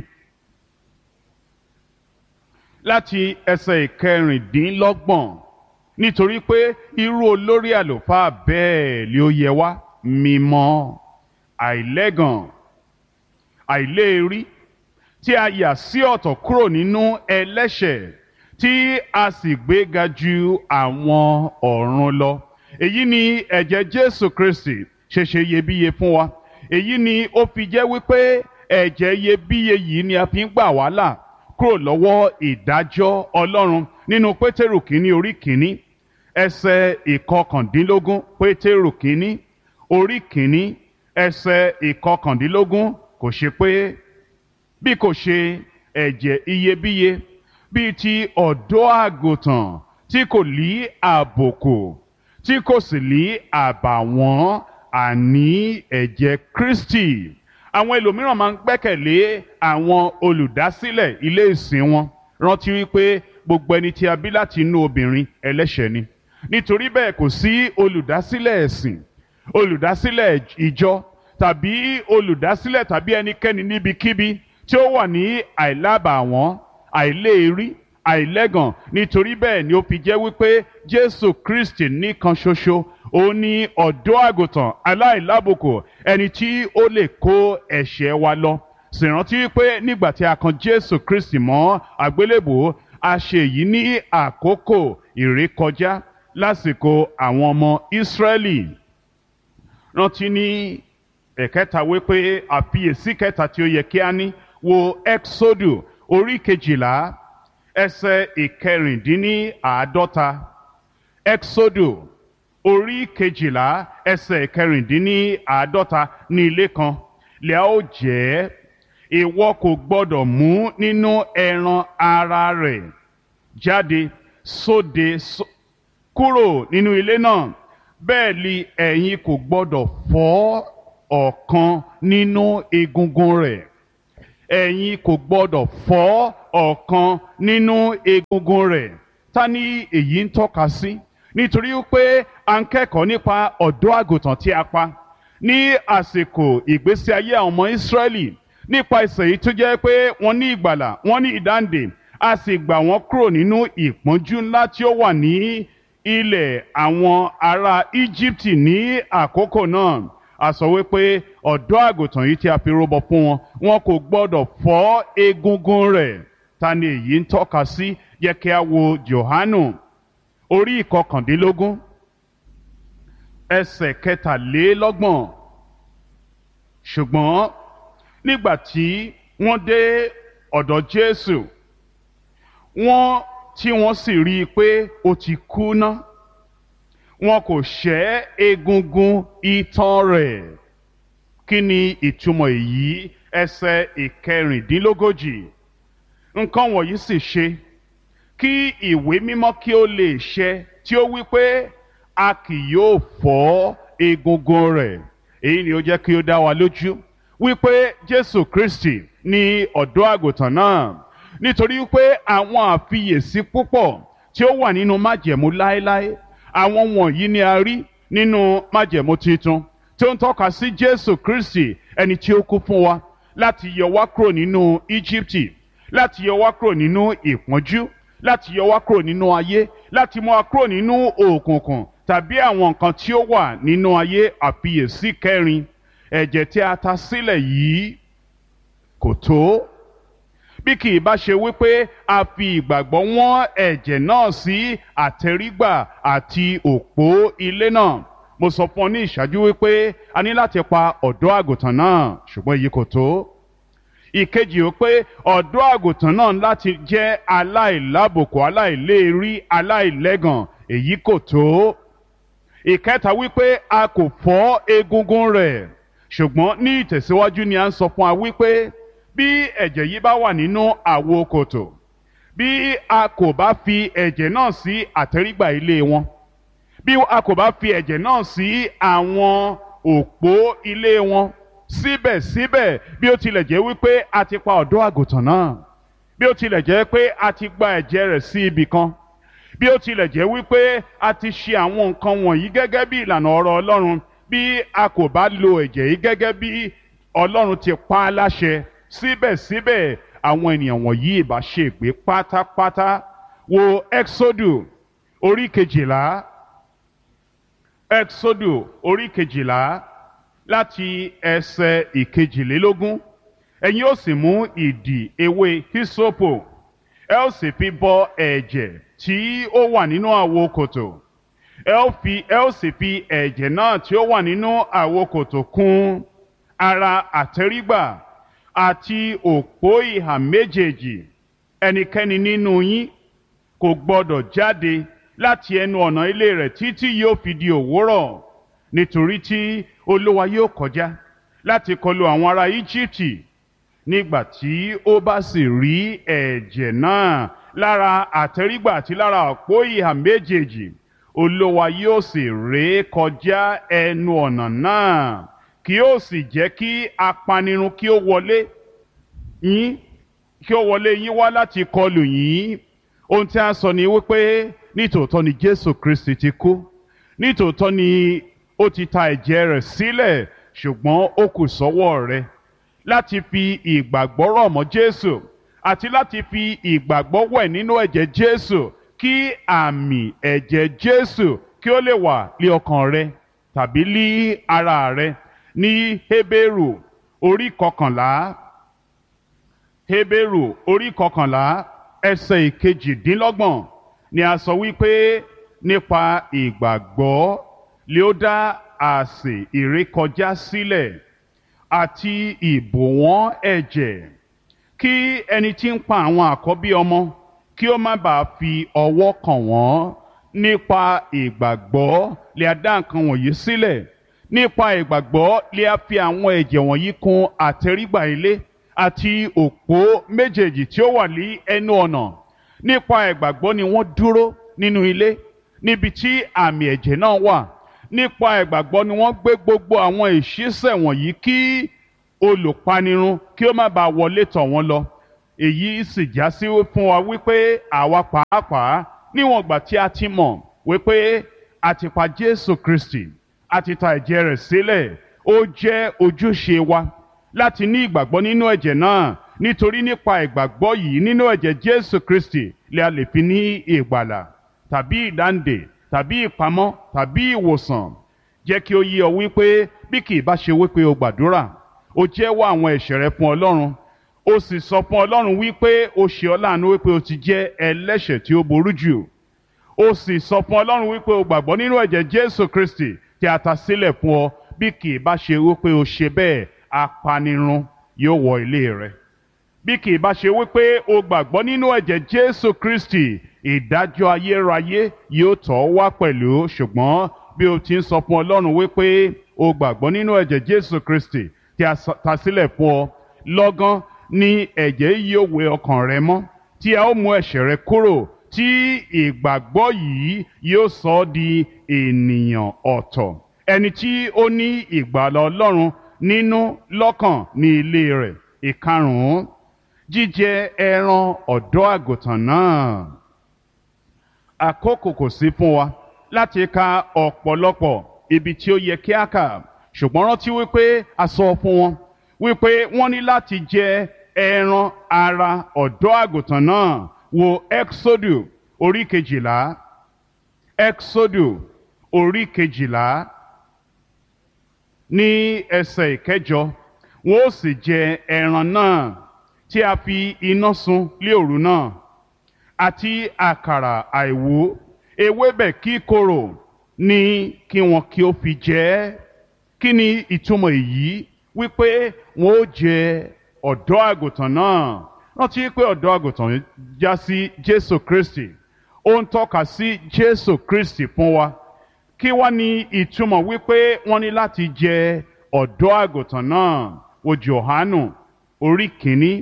láti ẹsẹ̀ ìkẹrìndínlọ́gbọ̀n. Nítorí pé irú olórí àlùfáà bẹ́ẹ̀ ni ó yẹ wá, mímọ́, àìlẹ́gàn, àìléèrí, tí a yà sí ọ̀tọ̀ kúrò nínú ẹlẹ́ṣẹ̀, tí a sì gbéga ju àwọn ọ̀run lọ. Èyí ni ẹ̀jẹ̀ Jésù Kristi ṣe ṣe iyebíye fún wa. Èyí ni ó fi jẹ́ wípé ẹ̀jẹ̀ iyebíye yìí ni a fi ń gbà wá là kúrò lọ́wọ́ ìdájọ́ Ọlọ́run. Nínú Pétérù kínní orí kínní ẹsẹ̀ ìkọkàndínlógún, Pétérù kínní orí kínní ẹsẹ̀ ìkọkàndínlógún, kò ṣe pé bí kò ṣe ẹ̀jẹ̀ iyebíye bíi ti ọ̀dọ́ àgùntàn tí kò lí àbùkù, tí kò sì lí àbàwọ́n, àní ẹ̀jẹ̀ Kristi. Àwọn ẹlòmíràn máa ń gbẹ́kẹ̀lé àwọn olùdásílẹ̀ ilé ìsìn wọn. Rántí wípé gbogbo ẹni tí a bí láti inú obìnrin ẹlẹ́ṣẹ̀ ni. Nítorí bẹ́ẹ̀ kò sí olùdásílẹ̀ ẹ̀sìn, olùdásílẹ̀ ìjọ tàbí olùdásílẹ̀ tàbí ẹnikẹ́ni níbikíbi tí ó wà ní àìlábàwọ́n, àìléèrí, àìlẹ́gàn. Nítorí bẹ́ẹ̀ ni ó fi jẹ́ wípé Jésù Kristi nìkan ṣoṣo, ó ní ọ̀dọ́ àgùntàn aláìlábùkù, ẹni tí ó lè kó ẹ̀ṣẹ̀ wa lọ. Sì rántí wípé nígbà tí a kan Jésù Kristi mọ́ àgbélébùú, a ṣe èyí ní àkókò ìrékọjá lásìkò àwọn ọmọ Ísírẹ́lì. Rántí ní ẹ̀kẹta wípé àfiyèsí kẹta tí ó yẹ kí a ní, wo Ẹ́kísódù orí kejìlá ẹsẹ̀ ìkẹrìndínláàádọ́ta. Ẹ́kísódù orí kejìlá ẹsẹ̀ ìkẹrìndínláàádọ́ta. Ní ilé kan lè ó jẹ́, ìwọ kò gbọdọ̀ mú nínú ẹran ara rẹ̀ jáde sóde kúrò nínú ilé náà. Bẹ́ẹ̀ ni ẹ̀yin kò gbọdọ̀ fọ́ ọ̀kan nínú egungun rẹ̀. Ẹ̀yin kò gbọdọ̀ fọ́ ọ̀kan nínú egungun rẹ̀. Ta ni èyí ń tọ́ka sí? Nítorí pé à ń kẹ́kọ̀ọ́ nípa ọ̀dọ́ àgùntàn tí a pa ní àsìkò ìgbésí ayé àwọn ọmọ Ísírẹ́lì, nípa ìsẹ̀ yìí tó jẹ́ pé wọ́n ní ìgbàlà, wọ́n ní ìdáǹdè, a sì gbà wọ́n kúrò nínú ìpọ́njú ńlá tí ó wà ní ilẹ̀ àwọn ará Íjíbítì ní àkókò náà. A sọ wípé ọ̀dọ́ àgùntàn yìí tí a fi rúbọ fún wọn, wọn kò gbọdọ̀ fọ́ egungun rẹ̀. Ta ni èyí ń tọ́ka sí? Yẹ kí a wo Jòhánù orí ìkọkàndínlógún ẹsẹ̀ kẹtàlélọ́gbọ̀n. Ṣùgbọ́n nígbà tí wọ́n dé ọ̀dọ̀ Jésù, wọ́n tí wọ́n sì rí i pé ó ti kú ná, wọn kò ṣẹ́ egungun itan rẹ̀. Kí ni ìtumọ̀ èyí? Ẹsẹ̀ ìkẹrìndínlógójì. Nǹkan wọ̀nyí sì ṣe kí ìwé mímọ́ kí ó lè ṣẹ tí ó wí pé a kì yóò fọ́ egungun rẹ̀. Èyí ni ó jẹ́ kí ó dá wa lójú wípé Jésù Kristi ni ọ̀dọ́ àgùntàn náà, nítorí wípé àwọn àfiyèsí púpọ̀ tí ó wà nínú májẹ̀mú láéláé, àwọn wọ̀nyí ni a rí nínú májẹ̀mú titun tí ó ń tọ́ka sí Jésù Kristi, ẹni tí ó kú fún wa láti yọ wá kúrò nínú Íjíbítì, láti yọ wá kúrò nínú ìpọ́njú, láti yọ wá kúrò nínú ayé, láti mú wa kúrò nínú òkùnkùn tàbí àwọn nǹkan tí ó wà nínú ayé. Àfiyèsí kẹrin, ẹ̀jẹ̀ tí a ta sílẹ̀ yìí kò tó, bí kì í bá ṣe wípé a fi ìgbàgbọ́ wọ́n ẹ̀jẹ̀ náà sí àtẹrígbà àti òpó ilé náà. Mo sọ fún ọ ní ìṣáájú wípé a ní láti pa ọ̀dọ́ àgùntàn náà, ṣùgbọ́n èyí kò tó. Ìkejì ó pé ọ̀dọ́ àgùntàn náà láti jẹ́ aláìlábùkù, aláìléèrí, aláìlẹ́gàn, èyí kò tó. Ìkẹta wípé a kò fọ́ egungun rẹ̀, ṣùgbọ́n ní ìtẹ̀síwájú ni a ń sọ fún wa wípé bí ẹ̀jẹ̀ yìí bá wà nínú àwo kòtò, bí a kò bá fi ẹ̀jẹ̀ náà sí àtẹ́rígbà ilé wọn, bí a kò bá fi ẹ̀jẹ̀ náà sí àwọn òpó ilé wọn, síbẹ̀síbẹ̀ bí ó tilẹ̀ jẹ́ wípé a ti pa ọ̀dọ́ àgùntàn náà, bí ó tilẹ̀ jẹ́ pé a ti gba ẹ̀jẹ̀ rẹ̀ sí ibì kan, bí ó tilẹ̀ jẹ́ wípé a ti ṣe àwọn nǹkan wọ̀nyí gẹ́gẹ́ bí ìlànà ọ̀rọ̀ Ọlọ́run, bí a kò bá lo ẹ̀jẹ̀ yìí gẹ́gẹ́ bí Ọlọ́run ti pa á láṣẹ, síbẹ̀síbẹ̀ àwọn ènìyàn wọ̀nyí ìbá ṣègbé pátápátá. Wo Exodu orí kejìlá, Exodu orí kejìlá láti ẹsẹ̀ ìkejìlélógún. Ẹ̀yin ó sì mú ìdì ewé hisopo, ẹ ó sì fi bọ ẹ̀jẹ̀ tí ó wà nínú àwo kòtò, ẹ ó fi ẹ ó sì fi ẹ̀jẹ̀ náà tí ó wà nínú àwo kòtò kùn ara àtẹ́rígbà àti òpó ìhà méjèèjì. Ẹnikẹ́ni nínú yín kò gbọdọ̀ jáde láti ẹnu ọ̀nà ilé rẹ̀ títí yóò fi di òwúrọ̀, nítorí tí Olúwa yóò kọjá láti kọlu àwọn ará Íjíbítì. Nígbà tí ó bá sì rí ẹ̀jẹ̀ náà lára àtẹ́rígbà àti lára òpó ìhà méjèèjì, Olúwa yóò sì ré kọjá ẹnu ọ̀nà náà, kí ó sì jẹ́ kí apanirun kí ó wọlé yín kí ó wọlé yín wá láti kọlù yín. Ohun tí a sọ ni wípé nítòótọ́ ni Jésù Kristi ti kú, nítòótọ́ ni ó ti ta ẹ̀jẹ̀ rẹ̀ sílẹ̀, ṣùgbọ́n ó kù sọ́wọ́ rẹ láti fi ìgbàgbọ́ rọ̀ mọ́ Jésù àti láti fi ìgbàgbọ́ wẹ̀ nínú ẹ̀jẹ̀ Jésù, kí àmì ẹ̀jẹ̀ Jésù kí ó lè wà lé ọkàn rẹ tàbí lé ara rẹ. Ní Hébérù orí kọkànlá, Hébérù orí kọkànlá ẹsẹ̀ ìkejìdínlọ́gbọ̀n ni a sọ wípé nípa ìgbàgbọ́ lé ó dá àsè ìrékọjá sílẹ̀ àti ìbòwọ́n ẹ̀jẹ̀, kí ẹni tí ń pa àwọn àkọ́bí ọmọ kí ó má bàa fi ọwọ́ kàn wọ́n. Nípa ìgbàgbọ́ lè a dá nǹkan wọ̀nyí sílẹ̀, nípa ìgbàgbọ́ lè a fi àwọn ẹ̀jẹ̀ wọ̀nyí kùn àtẹ́rígbà ilé àti òpó méjèèjì tí ó wà ní ẹnu ọ̀nà. Nípa ìgbàgbọ́ ni wọ́n dúró nínú ilé níbi tí àmì ẹ̀jẹ̀ náà wà. nípa ìgbàgbọ́ ni wọ́n gbé gbogbo àwọn ìṣísẹ̀ wọ̀nyí kí olùpanirun kí ó má bàa wọlé tọ̀ wọ́n lọ. Èyí sì já sí fún wa wípé àwa pàápàá níwọ̀n ìgbà tí a ti mọ̀ wípé a ti pa Jésù Kristi, a ti ta ẹ̀jẹ̀ rẹ̀ sílẹ̀, ó jẹ́ ojúṣe wa láti ní ìgbàgbọ́ nínú ẹ̀jẹ̀ náà, nítorí nípa ìgbàgbọ́ yìí nínú ẹ̀jẹ̀ Jésù Kristi lè a lè fi ní ìgbàlà tàbí ìdáǹdè tàbí ìpamọ́ tàbí ìwòsàn. Jẹ́ kí ó yé ọ wípé bí kì í bá ṣe wípé o gbàdúrà, o jẹ́wọ́ àwọn ẹ̀ṣẹ̀ rẹ fún Ọlọ́run, o sì sọ fún Ọlọ́run wípé o ṣe ọ́ láàánú wípé o ti jẹ́ ẹlẹ́ṣẹ̀ tí ó burú jù, o sì sọ fún Ọlọ́run wípé o gbàgbọ́ nínú ẹ̀jẹ̀ Jésù Kristi tí a ta sílẹ̀ fún ọ, bí kì í bá ṣe wípé o ṣe bẹ́ẹ̀, apanirun yóò wọ ilé rẹ. Bí kì í bá ṣe wípé o gbàgbọ́ nínú ẹ̀jẹ̀ Jésù Kristi, ìdájọ́ ayérayé yóò tọ̀ ọ́ wá pẹ̀lú. Ṣùgbọ́n bí o ti ń sọ fún Ọlọ́run wípé o gbàgbọ́ nínú ẹ̀jẹ̀ Jésù Kristi tí a ta sílẹ̀ fún ọ, lọ́gán ni ẹ̀jẹ̀ yìí yóò wẹ ọkàn rẹ mọ́, tí a ó mú ẹ̀ṣẹ̀ rẹ kúrò, tí ìgbàgbọ́ yìí yóò sọ ọ́ di ènìyàn ọ̀tọ̀, ẹni tí ó ní ìgbàlà Ọlọ́run nínú lọ́kàn ní ilé rẹ̀. Ìkarùn-ún, jíjẹ ẹran ọ̀dọ́ àgùntàn náà. Àkókò kò sí fún wa láti ka ọ̀pọ̀lọpọ̀ ibi tí ó yẹ kí a kà, ṣùgbọ́n rántí wípé a sọ fún wọn wípé wọ́n ní láti jẹ ẹran ara ọ̀dọ́ àgùntàn náà. Wo Exodu orí kejìlá, Exodu orí kejìlá ní ẹsẹ̀ ìkẹjọ. Wọ́n ó sì jẹ ẹran náà tí a fi iná sun lé òru náà, àti àkàrà àìwú, ewébẹ̀ kíkorò ní kí wọn kí ó fi jẹ ẹ́. Kí ni ìtumọ̀ èyí? Wípé wọn ó jẹ ọ̀dọ́ àgùntàn náà. Rántí pé ọ̀dọ́ àgùntàn já sí Jésù Kristi, ó ń tọ́ka sí Jésù Kristi fún wa. Kí wá ní ìtumọ̀ wípé wọ́n ní láti jẹ ọ̀dọ́ àgùntàn náà? Wo Jòhánù orí kìíní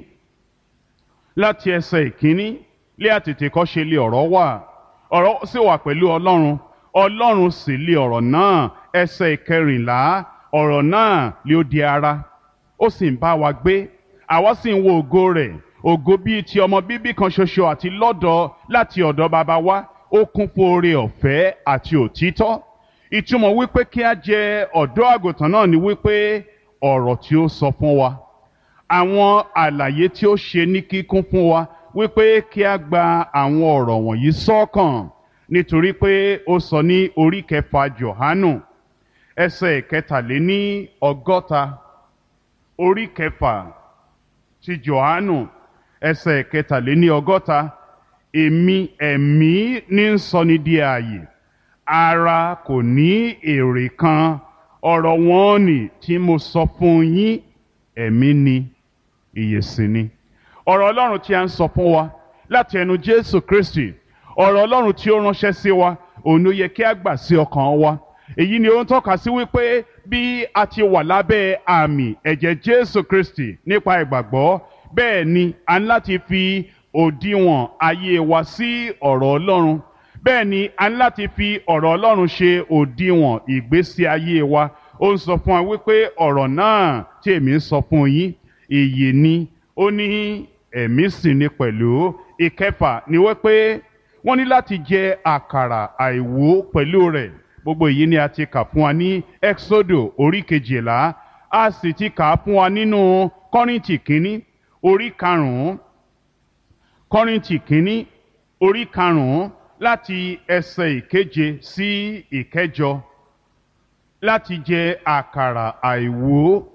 láti ẹsẹ̀ ìkíní. Lé àtètèkọ́ṣe lé ọ̀rọ̀ wà, ọ̀rọ̀ sì wà pẹ̀lú Ọlọ́run, Ọlọ́run sì lé ọ̀rọ̀ náà. Ẹsẹ̀ ìkẹrìnlá, ọ̀rọ̀ náà lé ó di ara, ó sì ń bá wa gbé, àwa sì ń wo ògo rẹ̀, ògo bíi ti ọmọ bíbí kan ṣoṣo àti lọ́dọ̀ láti ọ̀dọ̀ baba wa, ó kún fún oore ọ̀fẹ́ àti òtítọ́. Ìtumọ̀ wípé kí a jẹ ọ̀dọ́ àgùntàn náà ni wípé ọ̀rọ̀ tí ó sọ fún wa, àwọn àlàyé tí ó ṣe ní kíkún fún wa, wípé kí a gba àwọn ọ̀rọ̀ wọ̀nyí sọ́kàn, nítorí pé ó sọ ní orí kẹfà Jòhánù ẹsẹ̀ kẹtàléní ọgọ́ta, orí kẹfà ti Jòhánù ẹsẹ̀ kẹtàléní ọgọ́ta, èmi ẹ̀mí ní ń sọni di ààyè, ara kò ní èrè kan. Ọ̀rọ̀ wọn ni tí mo sọ fún yín, ẹ̀mí ni, ìyè sì ni. Ọ̀rọ̀ Ọlọ́run tí a ń sọ fún wa láti ẹnu Jésù Kristi, ọ̀rọ̀ Ọlọ́run tí ó ránṣẹ́ sí wa, òun ló yẹ kí a gbà sí ọkàn wa. Èyí ni ó ń tọ́ka sí wípé bí a ti wà lábẹ́ àmì ẹ̀jẹ̀ Jésù Kristi nípa ìgbàgbọ́, bẹ́ẹ̀ ni a ní láti fi òdiwọ̀n ayé wa sí ọ̀rọ̀ Ọlọ́run. Bẹ́ẹ̀ ni a ní láti fi ọ̀rọ̀ Ọlọ́run ṣe òdiwọ̀n ìgbésí ayé wa. Ó ń sọ fún wa wípé ọ̀rọ̀ náà tí èmi ń sọ fún yín, ìyè ni, ó ní ẹ̀mí sì ni pẹ̀lú. Ìkẹfà ni wípé wọ́n ní láti jẹ àkàrà àìwú pẹ̀lú rẹ̀. Gbogbo èyí ni a ti kà fún wa ní Exodo orí kejìlá, a sì ti kà fún wa nínú Kọ́ríńtì kínní orí karùn-ún, Kọ́ríńtì kínní orí karùn-ún láti ẹsẹ̀ ìkeje sí ìkẹjọ. Láti jẹ àkàrà àìwú.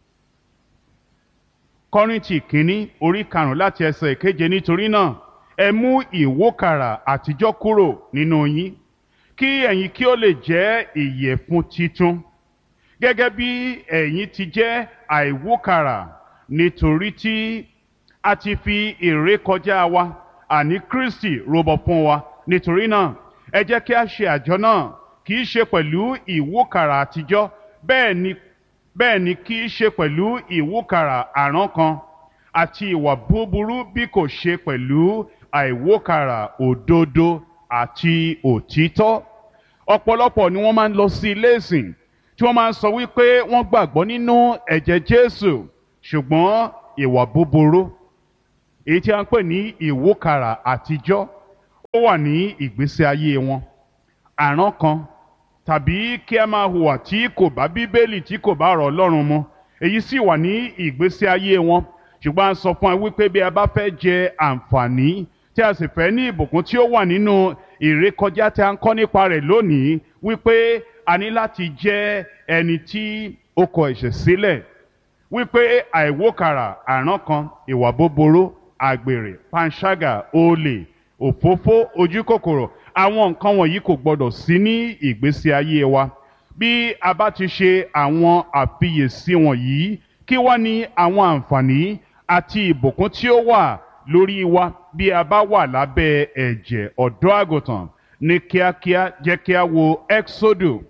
Kọ́ríńtì kínní orí karùn-ún láti ẹsẹ̀ ìkeje. Nítorí náà ẹ mú ìwókàrà àtijọ́ kúrò nínú yín, kí ẹ̀yin kí ó lè jẹ́ ìyẹ̀fun titun, gẹ́gẹ́ bí ẹ̀yin ti jẹ́ àìwókàrà, nítorí tí a ti fi ìrékọjá wa, àní Kristi, rúbọ fún wa. Nítorí náà ẹ jẹ́ kí a ṣe àjọ náà, kì í ṣe pẹ̀lú ìwókàrà àtijọ́, bẹ́ẹ̀ ni bẹ́ẹ̀ ni kì í ṣe pẹ̀lú ìwókàrà àrán kan àti ìwà búburú, bí kò ṣe pẹ̀lú àìwókàrà òdodo àti òtítọ́. ọ̀pọ̀lọpọ̀ ni wọ́n máa ń lọ sí ilé ìsìn tí wọ́n máa ń sọ wípé wọ́n gbàgbọ́ nínú ẹ̀jẹ̀ Jésù, ṣùgbọ́n ìwà búburú èyí tí a ń pè ní ìwúkàrà àtijọ́ ó wà ní ìgbésí ayé wọn. Àrán kan tàbí kí a máa hùwà tí kò bá Bíbélì, tí kò bá ọ̀rọ̀ Ọlọ́run mu, èyí sì wà ní ìgbésí ayé wọn. Ṣùgbọ́n a sọ fún wa wípé bí a bá fẹ́ jẹ àǹfààní tí a sì fẹ́ ní ìbùkún tí ó wà nínú ìrékọjá tí a ń kọ́ nípa rẹ̀ lónìí, wípé a ní láti jẹ́ ẹni tí ó kọ ẹ̀ṣẹ̀ sílẹ̀, wípé àìwókàrà, àrán kan, ìwà búburú, àgbèrè, panṣágà, olè, òfófó, ojúkòkòrò, àwọn nǹkan wọ̀nyí kò gbọdọ̀ sí ní ìgbésí ayé wa. Bí a bá ti ṣe àwọn àfiyèsí wọ̀nyí, kí wá ní àwọn àǹfààní àti ìbùkún tí ó wà lórí wa bí a bá wà lábẹ́ ẹ̀jẹ̀ ọ̀dọ́ àgùntàn? Ní kíákíá jẹ́ kí a wo Ẹ́ksódù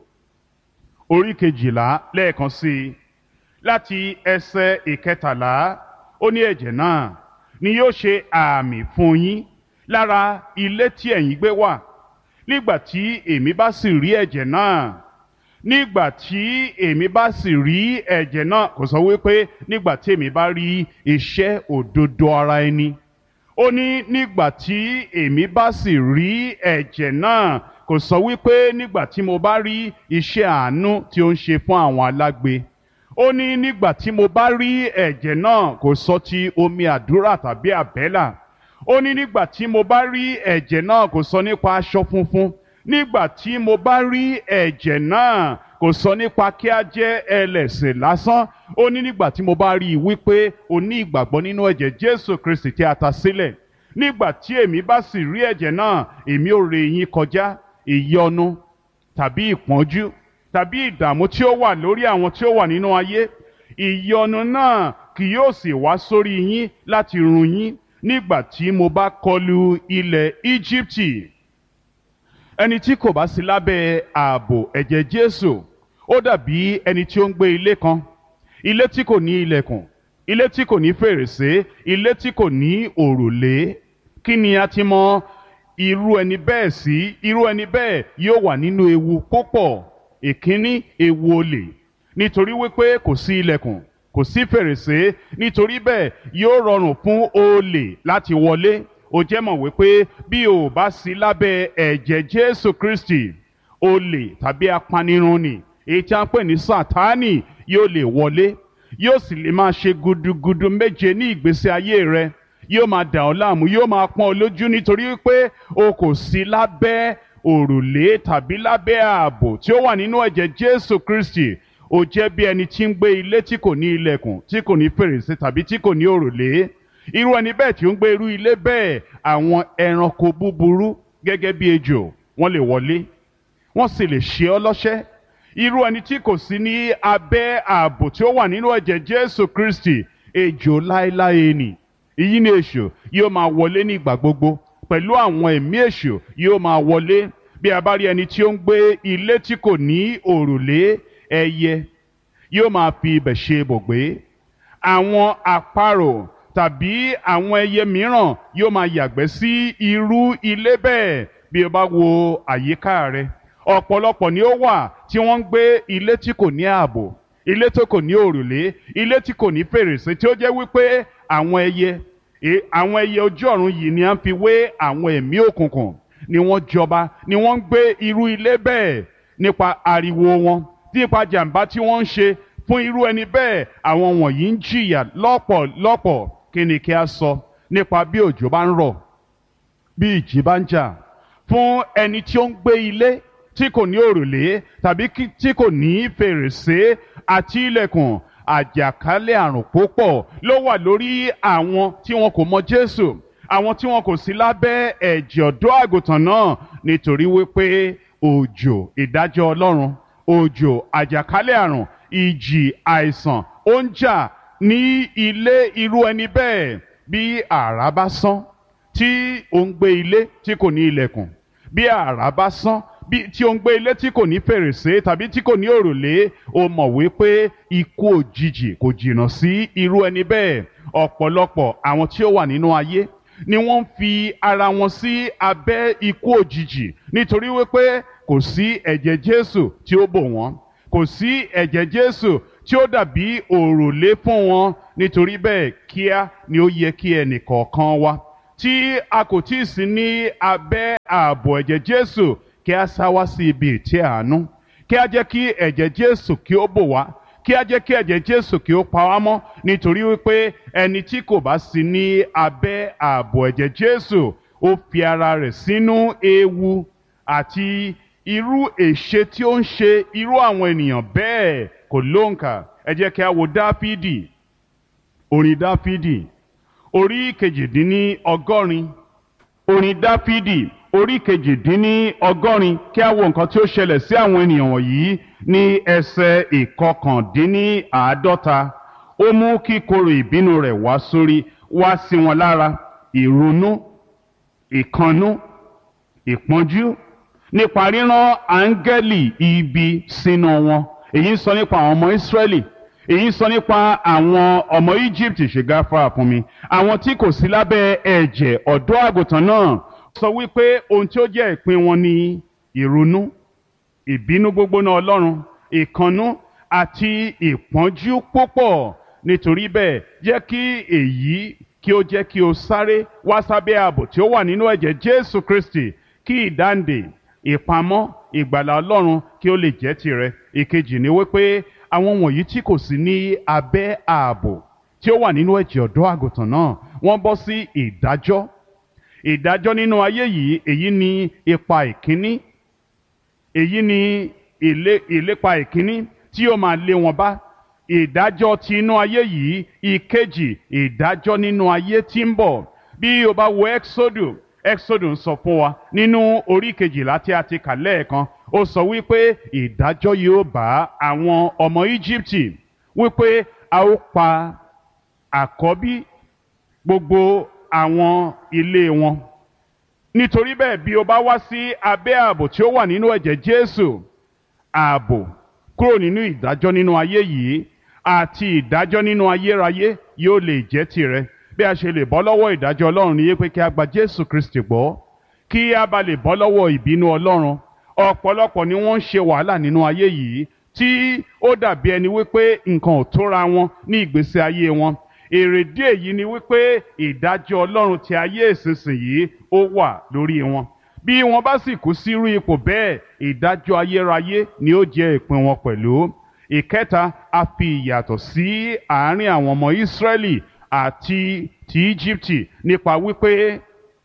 orí kejìlá lẹ́ẹ̀kan sí i láti ẹsẹ̀ ìkẹtàlá. Ó ní ẹ̀jẹ̀ náà ni yóò ṣe àmì fún yín lára ilé tí ẹ̀yin gbé wà. Nígbà tí èmi bá sì rí ẹ̀jẹ̀ náà, nígbà tí èmi bá sì rí ẹ̀jẹ̀ náà, kò sọ wípé nígbà tí èmi bá rí iṣẹ́ òdodo ara ẹni. Ó ní nígbà tí èmi bá sì rí ẹ̀jẹ̀ náà, kò sọ wípé nígbà tí mo bá rí iṣẹ́ àánú tí ó ń ṣe fún àwọn alágbe. Ó ní nígbà tí mo bá rí ẹ̀jẹ̀ náà, kò sọ ti omi àdúrà tàbí àbẹ́là. Ó ní nígbà tí mo bá rí ẹ̀jẹ̀ náà, kò sọ nípa aṣọ funfun. Nígbà tí mo bá rí ẹ̀jẹ̀ náà, kò sọ nípa kí a jẹ́ ẹlẹ́ṣẹ̀ lásán. Ó ní nígbà tí mo bá rí i wípé o ní ìgbàgbọ́ nínú ẹ̀jẹ̀ Jésù Kristi tí a ta sílẹ̀. Nígbà tí èmi bá sì rí ẹ̀jẹ̀ náà, èmi ó ré yín kọjá ìyọnu tàbí ìpọ́njú tàbí ìdààmú tí ó wà lórí àwọn tí ó wà nínú ayé. Ìyọnu náà kì yóò sì wá sórí yín láti run yín nígbà tí mo bá kọlu ilẹ̀ Íjíbítì. Ẹni tí kò bá sí lábẹ́ ààbò ẹ̀jẹ̀ Jésù, ó dàbí ẹni tí ó ń gbé ilé kan, ilé tí kò ní ilẹ̀kùn, ilé tí kò ní fèrèsé, ilé tí kò ní òrùlé. Kí ni a ti mọ irú ẹni bẹ́ẹ̀ sí? Irú ẹni bẹ́ẹ̀ yóò wà nínú ewu púpọ̀. Ìkíní, ewu olè, nítorí wípé kò sí ilẹ̀kùn, kò sí fèrèsé, nítorí bẹ́ẹ̀ yóò rọrùn fún olè láti wọlé. Ó jẹ́ mọ̀ wípé bí o bá sí lábẹ́ ẹ̀jẹ̀ Jésù Kristi, olè tàbí apanirun ni èyí tí a ń pè ní Sátánì yóò lè wọlé, yóò sì lè máa ṣe gudugudu méje ní ìgbésí ayé rẹ, yóò máa dà ọ́ láàmú, yóò máa pọ́n ọ lójú nítorí wípé o kò sí lábẹ́ òrùlé tàbí lábẹ́ ààbò tí ó wà nínú ẹ̀jẹ̀ Jésù Kristi. Ó jẹ́ bí ẹni tí ń gbé ilé tí kò ní ilẹ̀kùn, tí kò ní fèrèsé tàbí tí kò ní òrùlé. Irú ẹni bẹ́ẹ̀ tí ó ń gbé irú ilé bẹ́ẹ̀, àwọn ẹranko búburú gẹ́gẹ́ bí ejò wọ́n lè wọlé, wọ́n sì lè ṣe ọ́ lọ́ṣẹ́. Irú ẹni tí kò sí ní abẹ́ ààbò tí ó wà nínú ẹ̀jẹ̀ Jésù Kristi, ejò láéláé ni. Èyí ni èṣù yóò máa wọlé ní ìgbà gbogbo, pẹ̀lú àwọn ẹ̀mí èṣù yóò máa wọlé. Bí a bá rí ẹni tí ó ń gbé ilé tí kò ní òrùlé, ẹyẹ yóò máa fi ibẹ̀ ṣe ibùgbé. Àwọn àparò tàbí àwọn ẹyẹ mìíràn yóò máa yàgbẹ́ sí irú ilé bẹ́ẹ̀. Bí o bá wo àyíká rẹ, ọ̀pọ̀lọpọ̀ ni ó wà tí wọ́n ń gbé ilé tí kò ní ààbò, ilé tí kò ní òrùlé, ilé tí kò ní fèrèsé, tí ó jẹ́ wípé àwọn ẹyẹ àwọn ẹyẹ ojú ọ̀run yìí ni a ń fi wé àwọn ẹ̀mí òkùnkùn, ni wọ́n jọba, ni wọ́n ń gbé irú ilé bẹ́ẹ̀. Nípa ariwo wọn, nípa jàǹbá tí wọ́n ń ṣe fún irú ẹni bẹ́ẹ̀, àwọn wọ̀nyí ń jìyà lọ́pọ̀lọpọ̀. Kí ni kí a sọ nípa bí òjò bá ń rọ̀, bí ìjì bá ń jà? Fún ẹni tí ó ń gbé ilé tí kò ní òrùlé tàbí tí kò ní fèrèsé àti ilẹ̀kùn, àjàkálẹ̀ àrùn púpọ̀ ló wà lórí àwọn tí wọn kò mọ Jésù, àwọn tí wọn kò sí lábẹ́ ẹ̀jẹ̀ ọ̀dọ́ àgùntàn náà, nítorí wípé òjò ìdájọ́ Ọlọ́run, òjò àjàkálẹ̀ àrùn, ìjì àìsàn ó ń jà ní ilé irú ẹni bẹ́ẹ̀. Bí àrá bá sán tí ó ń gbé ilé tí kò ní ilẹ̀kùn, bí àrá bá sán bí tí ó ń gbé ilé tí kò ní fèrèsé tàbí tí kò ní òrùlé, ó mọ̀ wípé ikú òjijì kò jìnnà sí irú ẹni bẹ́ẹ̀. Ọ̀pọ̀lọpọ̀ àwọn tí ó wà nínú ayé ni wọ́n ń fi ara wọn sí abẹ́ ikú òjijì, nítorí wípé kò sí ẹ̀jẹ̀ Jésù tí ó bò wọ́n, kò sí ẹ̀jẹ̀ Jésù tí ó dàbí òrùlé fún wọn. Nítorí bẹ́ẹ̀ kíá ni ó yẹ kí ẹnìkọ̀ọ̀kan wa tí a kò tí ì sí ní abẹ́ ààbò ẹ̀jẹ̀ Jésù kí a sá wá sí ibi ìtẹ́ àánú, kí a jẹ́ kí ẹ̀jẹ̀ Jésù kí ó bò wá, kí a jẹ́ kí ẹ̀jẹ̀ Jésù kí ó pa wá mọ́. Nítorí wípé ẹni tí kò bá sí ní abẹ́ ààbò ẹ̀jẹ̀ Jésù ó fi ara rẹ̀ sínú ewu àti irú èṣe tí ó ń ṣe irú àwọn ènìyàn bẹ́ẹ̀ kò lóǹkà. Ẹ jẹ́ kí a wo Dáfídì, orin Dáfídì orí kejìdínní ọgọ́rin, orin Dáfídì orí kejìdínní ọgọ́rin, kí a wo nǹkan tí ó ṣẹlẹ̀ sí àwọn ènìyàn wọ̀nyí ní ẹsẹ̀ ìkọkàndínní àádọ́ta. Ó mú kíkorò ìbínú rẹ̀ wá sórí wá sí wọn lára, ìrunú, ìkannú, ìpọ́njú, nípa rírán áńgẹ́lì ibi sínú wọn. Èyí ń sọ nípa àwọn ọmọ Ísírẹ́lì, èyí ń sọ nípa àwọn ọmọ Egypt, ṣe gáfárà fún mi, àwọn tí kò sí lábẹ́ ẹ̀jẹ̀ ọ̀dọ́ àgùntàn náà. Sọ wípé ohun tí ó jẹ́ ìpín wọn ni ìrunú, ìbínú gbógbóná Ọlọ́run, ìkannú àti ìpọ́njú púpọ̀. Nítorí bẹ́ẹ̀ jẹ́ kí èyí kí ó jẹ́ kí o sáré wá sábẹ́ ààbò tí ó wà nínú ẹ̀jẹ̀ Jésù Kristi, kí ìdáǹdè, ìpamọ́, ìgbàlà Ọlọ́run kí ó lè jẹ́ tirẹ̀. Ìkejì ni wípé àwọn wọ̀nyí tí kò sí ní abẹ́ ààbò tí ó wà nínú ẹ̀jẹ̀ ọ̀dọ́ àgùntàn náà, wọ́n bọ́ sí ìdájọ́. Ìdájọ́ nínú ayé yìí, èyí ni ipa ìkíní, èyí ni ìlépa ìkíní tí ó máa lé wọn bá. Ìdájọ́ ti inú ayé yìí. Ìkejì, ìdájọ́ nínú ayé tí ń bọ̀. Bí o bá wo Exodus, Exodus ń sọ fún wa nínú orí kejìlá tí a ti kà lẹ́ẹ̀kan, ó sọ wípé ìdájọ́ yóò bá àwọn ọmọ Íjíbítì, wípé a ó pa àkọ́bí gbogbo àwọn ilé wọn. Nítorí bẹ́ẹ̀ bí o bá wá sí abẹ́ ààbò tí ó wà nínú ẹ̀jẹ̀ Jésù, ààbò kúrò nínú ìdájọ́ nínú ayé yìí àti ìdájọ́ nínú ayérayé yóò lè jẹ́ tirẹ̀. Bí a ṣe lè bọ́ lọ́wọ́ ìdájọ́ Ọlọ́run ni pé kí a gba Jésù Kristi gbọ́, kí a bá lè bọ́ lọ́wọ́ ìbínú Ọlọ́run. Ọ̀pọ̀lọpọ̀ ni wọ́n ń ṣe wàhálà nínú ayé yìí tí ó dàbí ẹni wípé nǹkan ò tóra wọn ní ìgbésí ayé wọn. Èrèdí èyí ni wípé ìdájọ́ Ọlọ́run ti ayé ìsinsìnyí ó wà lórí wọn. Bí wọ́n bá sì kú sírú ipò bẹ́ẹ̀, ìdájọ́ ayérayé ni ó jẹ́ ìpín wọn pẹ̀lú. Ìkẹta, a fi ìyàtọ̀ sí àárín àwọn ọmọ Ísírẹ́lì àti ti Íjíbítì nípa wípé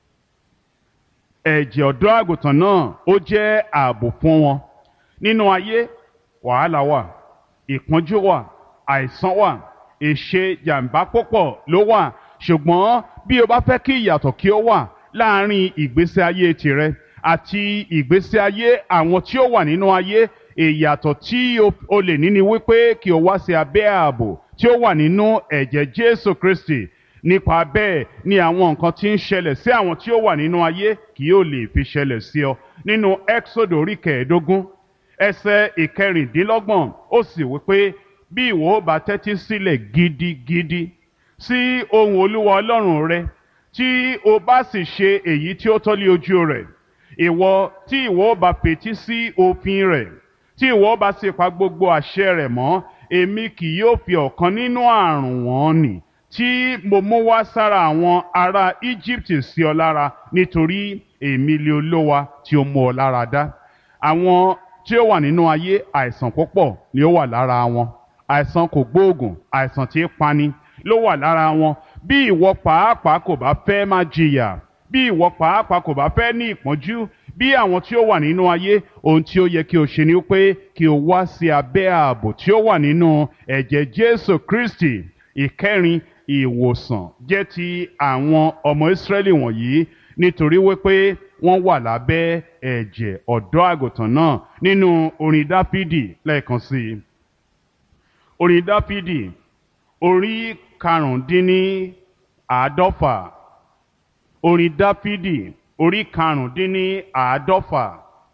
ẹ̀jẹ̀ ọ̀dọ́ àgùntàn náà ó jẹ́ ààbò fún wọn. Nínú ayé, wàhálà wà, ìpọ́njú wà, àìsàn wà, èṣe jàǹbá púpọ̀ ló wà. Ṣùgbọ́n bí o bá fẹ́ kí ìyàtọ̀ kí ó wà láàárín ìgbésí ayé tìrẹ àti ìgbésí ayé àwọn tí ó wà nínú ayé, ìyàtọ̀ tí o lè ní ni wípé kí o wá sí abẹ́ ààbò tí ó wà nínú ẹ̀jẹ̀ Jésù Kristi. Nípa bẹ́ẹ̀ ni àwọn nǹkan tí ń ṣẹlẹ̀ sí àwọn tí ó wà nínú ayé kì yóò lè fi ṣẹlẹ̀ sí ọ. Nínú Exodus orí kẹẹ̀ẹ́dógún ẹsẹ̀ ìkẹrìndínlọ́gbọ̀n, ó sì wípé bí ìwọ ó bá tẹ́tí sílẹ̀ gidigidi sí ohùn Olúwa Ọlọ́run rẹ, tí o bá sì ṣe èyí tí ó tọ́ lé ojú rẹ̀, ìwọ tí ìwọ ó bá fetí sí òfin rẹ̀, tí ìwọ ó bá sì pa gbogbo àṣẹ rẹ̀ mọ́, èmi kì yóò fi ọ̀kan nínú àrùn wọn nì tí mo mú wá sára àwọn ará Íjíbítì sí ọ lára, nítorí èmi lé Olúwa tí ó mú ọ lára dá. Àwọn tí ó wà nínú ayé, àìsàn púpọ̀ ni ó wà lára wọn. Àìsàn kò gbóògùn, àìsàn tí ń pani ló wà lára wọn. Bí ìwọ pàápàá kò bá fẹ́ máa jìyà, bí ìwọ pàápàá kò bá fẹ́ ní ìpọ́njú bí àwọn tí ó wà nínú ayé, ohun tí ó yẹ kí o ṣe ni pé kí o wá sí abẹ́ ààbò tí ó wà nínú ẹ̀jẹ̀ Jésù Kristi. Ìkẹrin, ìwòsàn jẹ́ ti àwọn ọmọ Ísírẹ́lì wọ̀nyí nítorí wípé wọ́n wà lábẹ́ ẹ̀jẹ̀ ọ̀dọ́ àgùntàn náà. Nínú orin Dáfídì lẹ́ẹ̀kan sí i, orin Dáfídì orí karùndínní àádọ́fà, orin Dáfídì orí karùndínní àádọ́fà,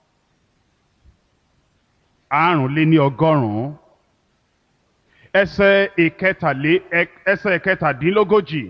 àrùnléní ọgọ́rùn-ún, ẹsẹ̀ ìkẹtàlé ẹsẹ̀ ìkẹtàdínlógójì.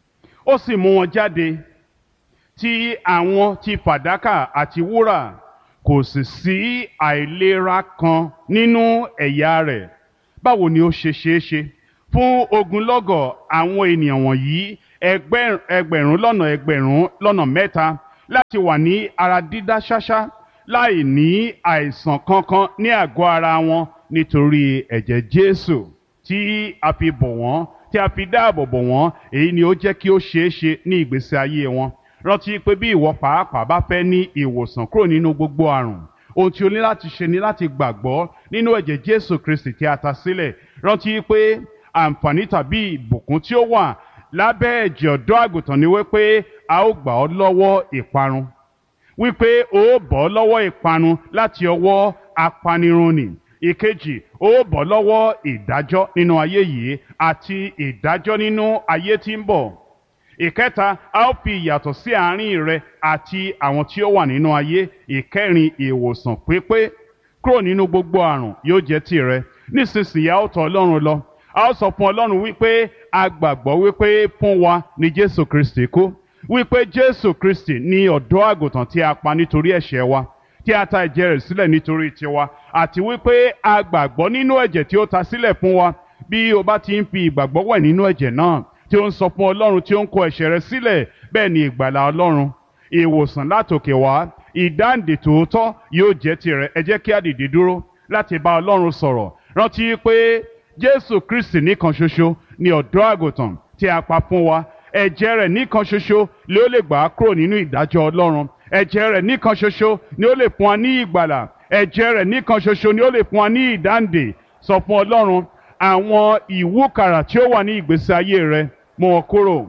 Ó sì mú wọn jáde, ti àwọn ti fàdákà àti wúrà, kò sì sí àìlera kan nínú ẹ̀yà rẹ̀. Báwo ni ó ṣe ṣeé ṣe fún ogunlọ́gọ̀ àwọn ènìyàn wọ̀nyí ẹgbẹ̀rún ẹgbẹ̀rún lọ́nà ẹgbẹ̀rún lọ́nà mẹ́ta láti wà ní ara dídá ṣáṣá láì ní àìsàn kankan ní àgọ́ ara wọn nítorí ẹ̀jẹ̀ Jésù tí a fi bò wọ́n tí a fi dáàbò bò wọ́n? Èyí ni ó jẹ́ kí ó ṣeé ṣe ní ìgbésí ayé wọn. Rántí pé bí ìwọ pàápàá bá fẹ́ ní ìwòsàn kúrò nínú gbogbo àrùn, ohun tí o ní láti ṣe ni láti gbàgbọ́ nínú ẹ̀jẹ̀ Jésù Kristi tí a ta sílẹ̀. Rántí pé àǹfààní tàbí ìbùkún tí ó wà lábẹ́ ẹ̀jẹ̀ ọ̀dọ́ àgùntàn ni wípé a ó gbà ọ́ lọ́wọ́ ìparun, wípé o ó bọ́ lọ́wọ́ ìparun láti ọwọ́ apanirun nì. Ìkejì, o ó bọ́ lọ́wọ́ ìdájọ́ nínú ayé yìí àti ìdájọ́ nínú ayé tí ń bọ̀. Ìkẹta, a ó fi ìyàtọ̀ sí àárín rẹ àti àwọn tí ó wà nínú ayé. Ìkẹrin, ìwòsàn pípé kúrò nínú gbogbo àrùn yóò jẹ́ tìrẹ. Nísinsìnyí a ó tọ̀ Ọlọ́run lọ. A ó sọ fún Ọlọ́run wípé a gbàgbọ́ wípé fún wa ni Jésù Kristi kú, wípé Jésù Kristi ni ọ̀dọ́ àgùntàn tí a pa nítorí ẹ̀ṣẹ̀ wa, tí a ta ẹ̀jẹ̀ rẹ̀ sílẹ̀ nítorí tiwa, àti wípé a gbàgbọ́ nínú ẹ̀jẹ̀ tí ó ta sílẹ̀ fún wa. Bí o bá ti ń fi ìgbàgbọ́ wẹ̀ nínú ẹ̀jẹ̀ náà tí ó ń sọ fún Ọlọ́run tí ó ń kó ẹ̀ṣẹ̀ rẹ sílẹ̀, bẹ́ẹ̀ ni ìgbàlà Ọlọ́run, ìwòsàn látòkè wá, ìdáǹdè tòótọ́ yóò jẹ́ tirẹ̀. Ẹ jẹ́ kí a dìde dúró láti bá Ọlọ́run sọ̀rọ̀. Rántí pé Jésù Kristi nìkan ṣoṣo ni ọ̀dọ́ àgùntàn tí a pa fún wa. Ẹ̀jẹ̀ rẹ̀ nìkan ṣoṣo ni ó lè gbà á kúrò nínú ìdájọ́ Ọlọ́run. Ẹ̀jẹ̀ rẹ̀ nìkan ṣoṣo ni ó lè fún wa ní ìgbàlà. Ẹ̀jẹ̀ rẹ̀ nìkan ṣoṣo ni ó lè fún wa ní ìdáǹdè. Sọ fún Ọlọ́run àwọn ìwúkàrà tí ó wà ní ìgbésí ayé rẹ, mú wọn kúrò.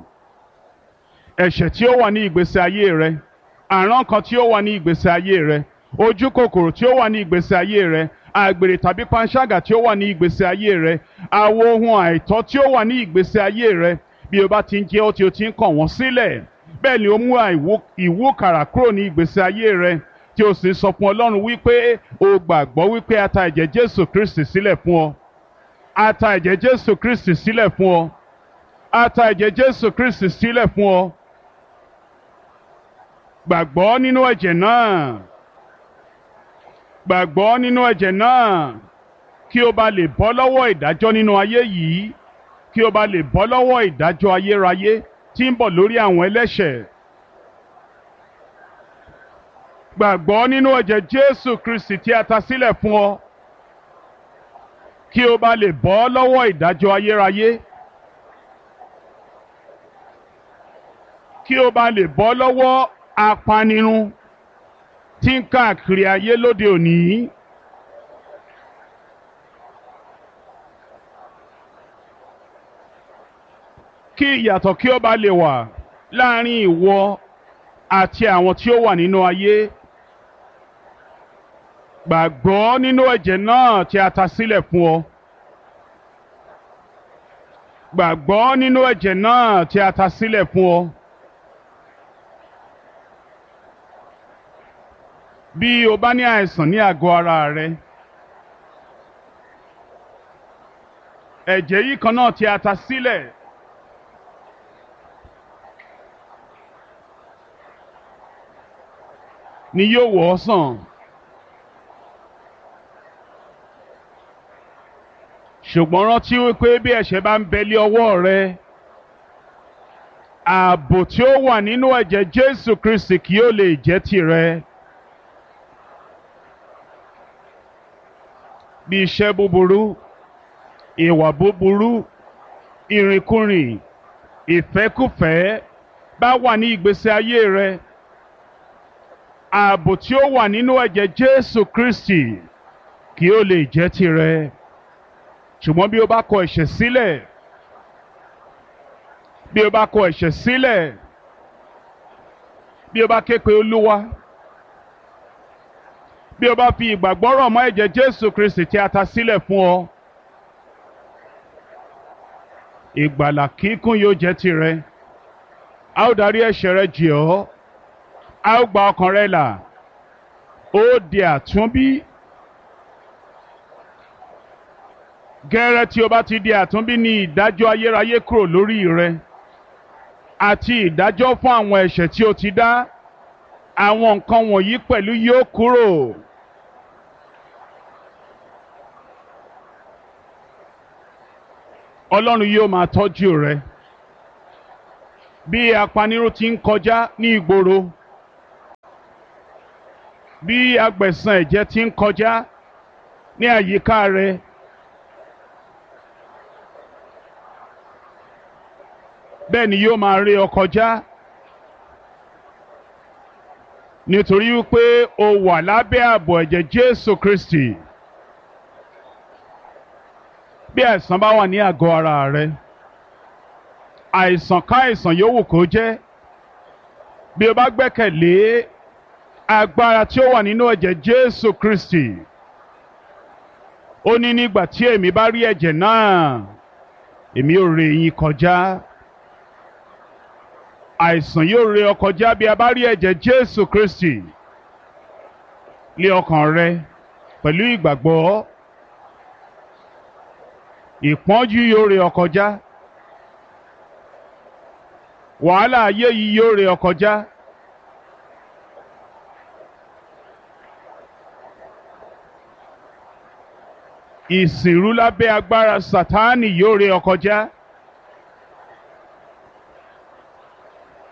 Ẹ̀ṣẹ̀ tí ó wà ní ìgbésí ayé rẹ, àrán kan tí ó wà ní ìgbésí ayé rẹ, ojú kòkòrò tí ó wà ní ìgbésí ayé rẹ, àgbèrè tàbí panṣágà tí ó wà ní ìgbésí ayé rẹ, àwọn ohun àìtọ́ tí ó wà ní ìgbésí ayé rẹ. Bí o bá ti ń jẹ́ ó tí o ti ń kàn wọ́n sílẹ̀, bẹ́ẹ̀ ni ó mú ìwúkàrà kúrò ní ìgbésí ayé rẹ, tí o sì sọ fún Ọlọ́run wípé o gbàgbọ́ wípé a ta ẹ̀jẹ̀ Jésù Kristi sílẹ̀ fún ọ. A ta ẹ̀jẹ̀ Jésù Kristi sílẹ̀ fún ọ. A ta ẹ̀jẹ̀ Jésù Kristi sílẹ̀ fún ọ. Gbàgbọ́ nínú ẹ̀jẹ̀ náà. Gbàgbọ́ nínú ẹ̀jẹ̀ náà kí o bá lè bọ́ lọ́wọ́ ìdájọ́ nínú ayé yìí, kí o bá lè bọ́ lọ́wọ́ ìdájọ́ ayérayé tí ń bọ̀ lórí àwọn ẹlẹ́ṣẹ̀. Gbàgbọ́ nínú ẹ̀jẹ̀ Jésù Kristi tí a ta sílẹ̀ fún ọ kí o bá lè bọ́ lọ́wọ́ ìdájọ́ ayérayé, kí o bá lè bọ́ lọ́wọ́ apanirun tí ń káàkiri ayé lóde òní. Kí ìyàtọ̀ kí ó bá lè wà láàrin ìwọ àti àwọn tí ó wà nínú ayé. Gbàgbọ́ nínú ẹ̀jẹ̀ náà tí a ta sílẹ̀ fún ọ. Gbàgbọ́ nínú ẹ̀jẹ̀ náà tí a ta sílẹ̀ fún ọ. Bí o bá ní àìsàn ní àgọ́ ara rẹ, ẹ̀jẹ̀ yìí kan náà tí a ta sílẹ̀ ni yóò wò ọ́ sàn. Ṣùgbọ́n rántí wípé bí ẹ̀ṣẹ̀ bá ń bẹ lé ọwọ́ rẹ, ààbò tí ó wà nínú ẹ̀jẹ̀ Jésù Kristi kì yóò lè jẹ́ tìrẹ. Bí iṣẹ́ búburú, ìwà búburú, ìrìnkúrìn, ìfẹ́kúfẹ̀ẹ́ bá wà ní ìgbésí ayé rẹ, ààbò tí ó wà nínú ẹ̀jẹ̀ Jésù Kristi kì yóò lè jẹ́ tìrẹ. Ṣùgbọ́n bí o bá kọ ẹ̀ṣẹ̀ sílẹ̀, bí o bá kọ ẹ̀ṣẹ̀ sílẹ̀, bí o bá ké pe Olúwa, bí o bá fi ìgbàgbọ́ rọ̀ mọ́ ẹ̀jẹ̀ Jésù Kristi tí a ta sílẹ̀ fún ọ, ìgbàlà kíkún yóò jẹ́ tirẹ̀. A ó darí ẹ̀ṣẹ̀ rẹ jì ọ́, a ó gba ọkàn rẹ là, ó di àtúnbí. Gẹ́rẹ́ tí o bá ti di àtúnbí ni ìdájọ́ ayérayé kúrò lórí rẹ àti ìdájọ́ fún àwọn ẹ̀ṣẹ̀ tí o ti dá. àwọn nǹkan wọ̀nyí pẹ̀lú yóò kúrò. Ọlọ́run yóò máa tọ́jú rẹ bí apanirun ti ń kọjá ní ìgboro, bí agbẹ̀san ẹ̀jẹ̀ ti ń kọjá ní àyíká rẹ. Bẹ́ẹ̀ ni yóò máa ré ọ kọjá nítorí wípé o wà lábẹ́ ààbò ẹ̀jẹ̀ Jésù Kristi. Bí àìsàn bá wà ní àgọ́ ara rẹ, àìsàn ká àìsàn yòówù kó jẹ́, bí o bá gbẹ́kẹ̀lé agbára tí ó wà nínú ẹ̀jẹ̀ Jésù Kristi, ó ní nígbà tí èmi bá rí ẹ̀jẹ̀ náà, èmi ó ré yín kọjá. Àìsàn yóò ré ọ kọjá bí a bá rí ẹ̀jẹ̀ Jésù Kristi lé ọkàn rẹ pẹ̀lú ìgbàgbọ́. Ìpọ́njú yóò ré ọ kọjá, wàhálà ayé yìí yóò ré ọ kọjá. Ìsìnrú lábẹ́ agbára Sátánì yóò ré ọ kọjá.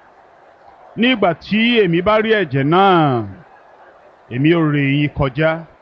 Nígbà tí èmi bá rí ẹ̀jẹ̀ náà, èmi ó ré yín kọjá.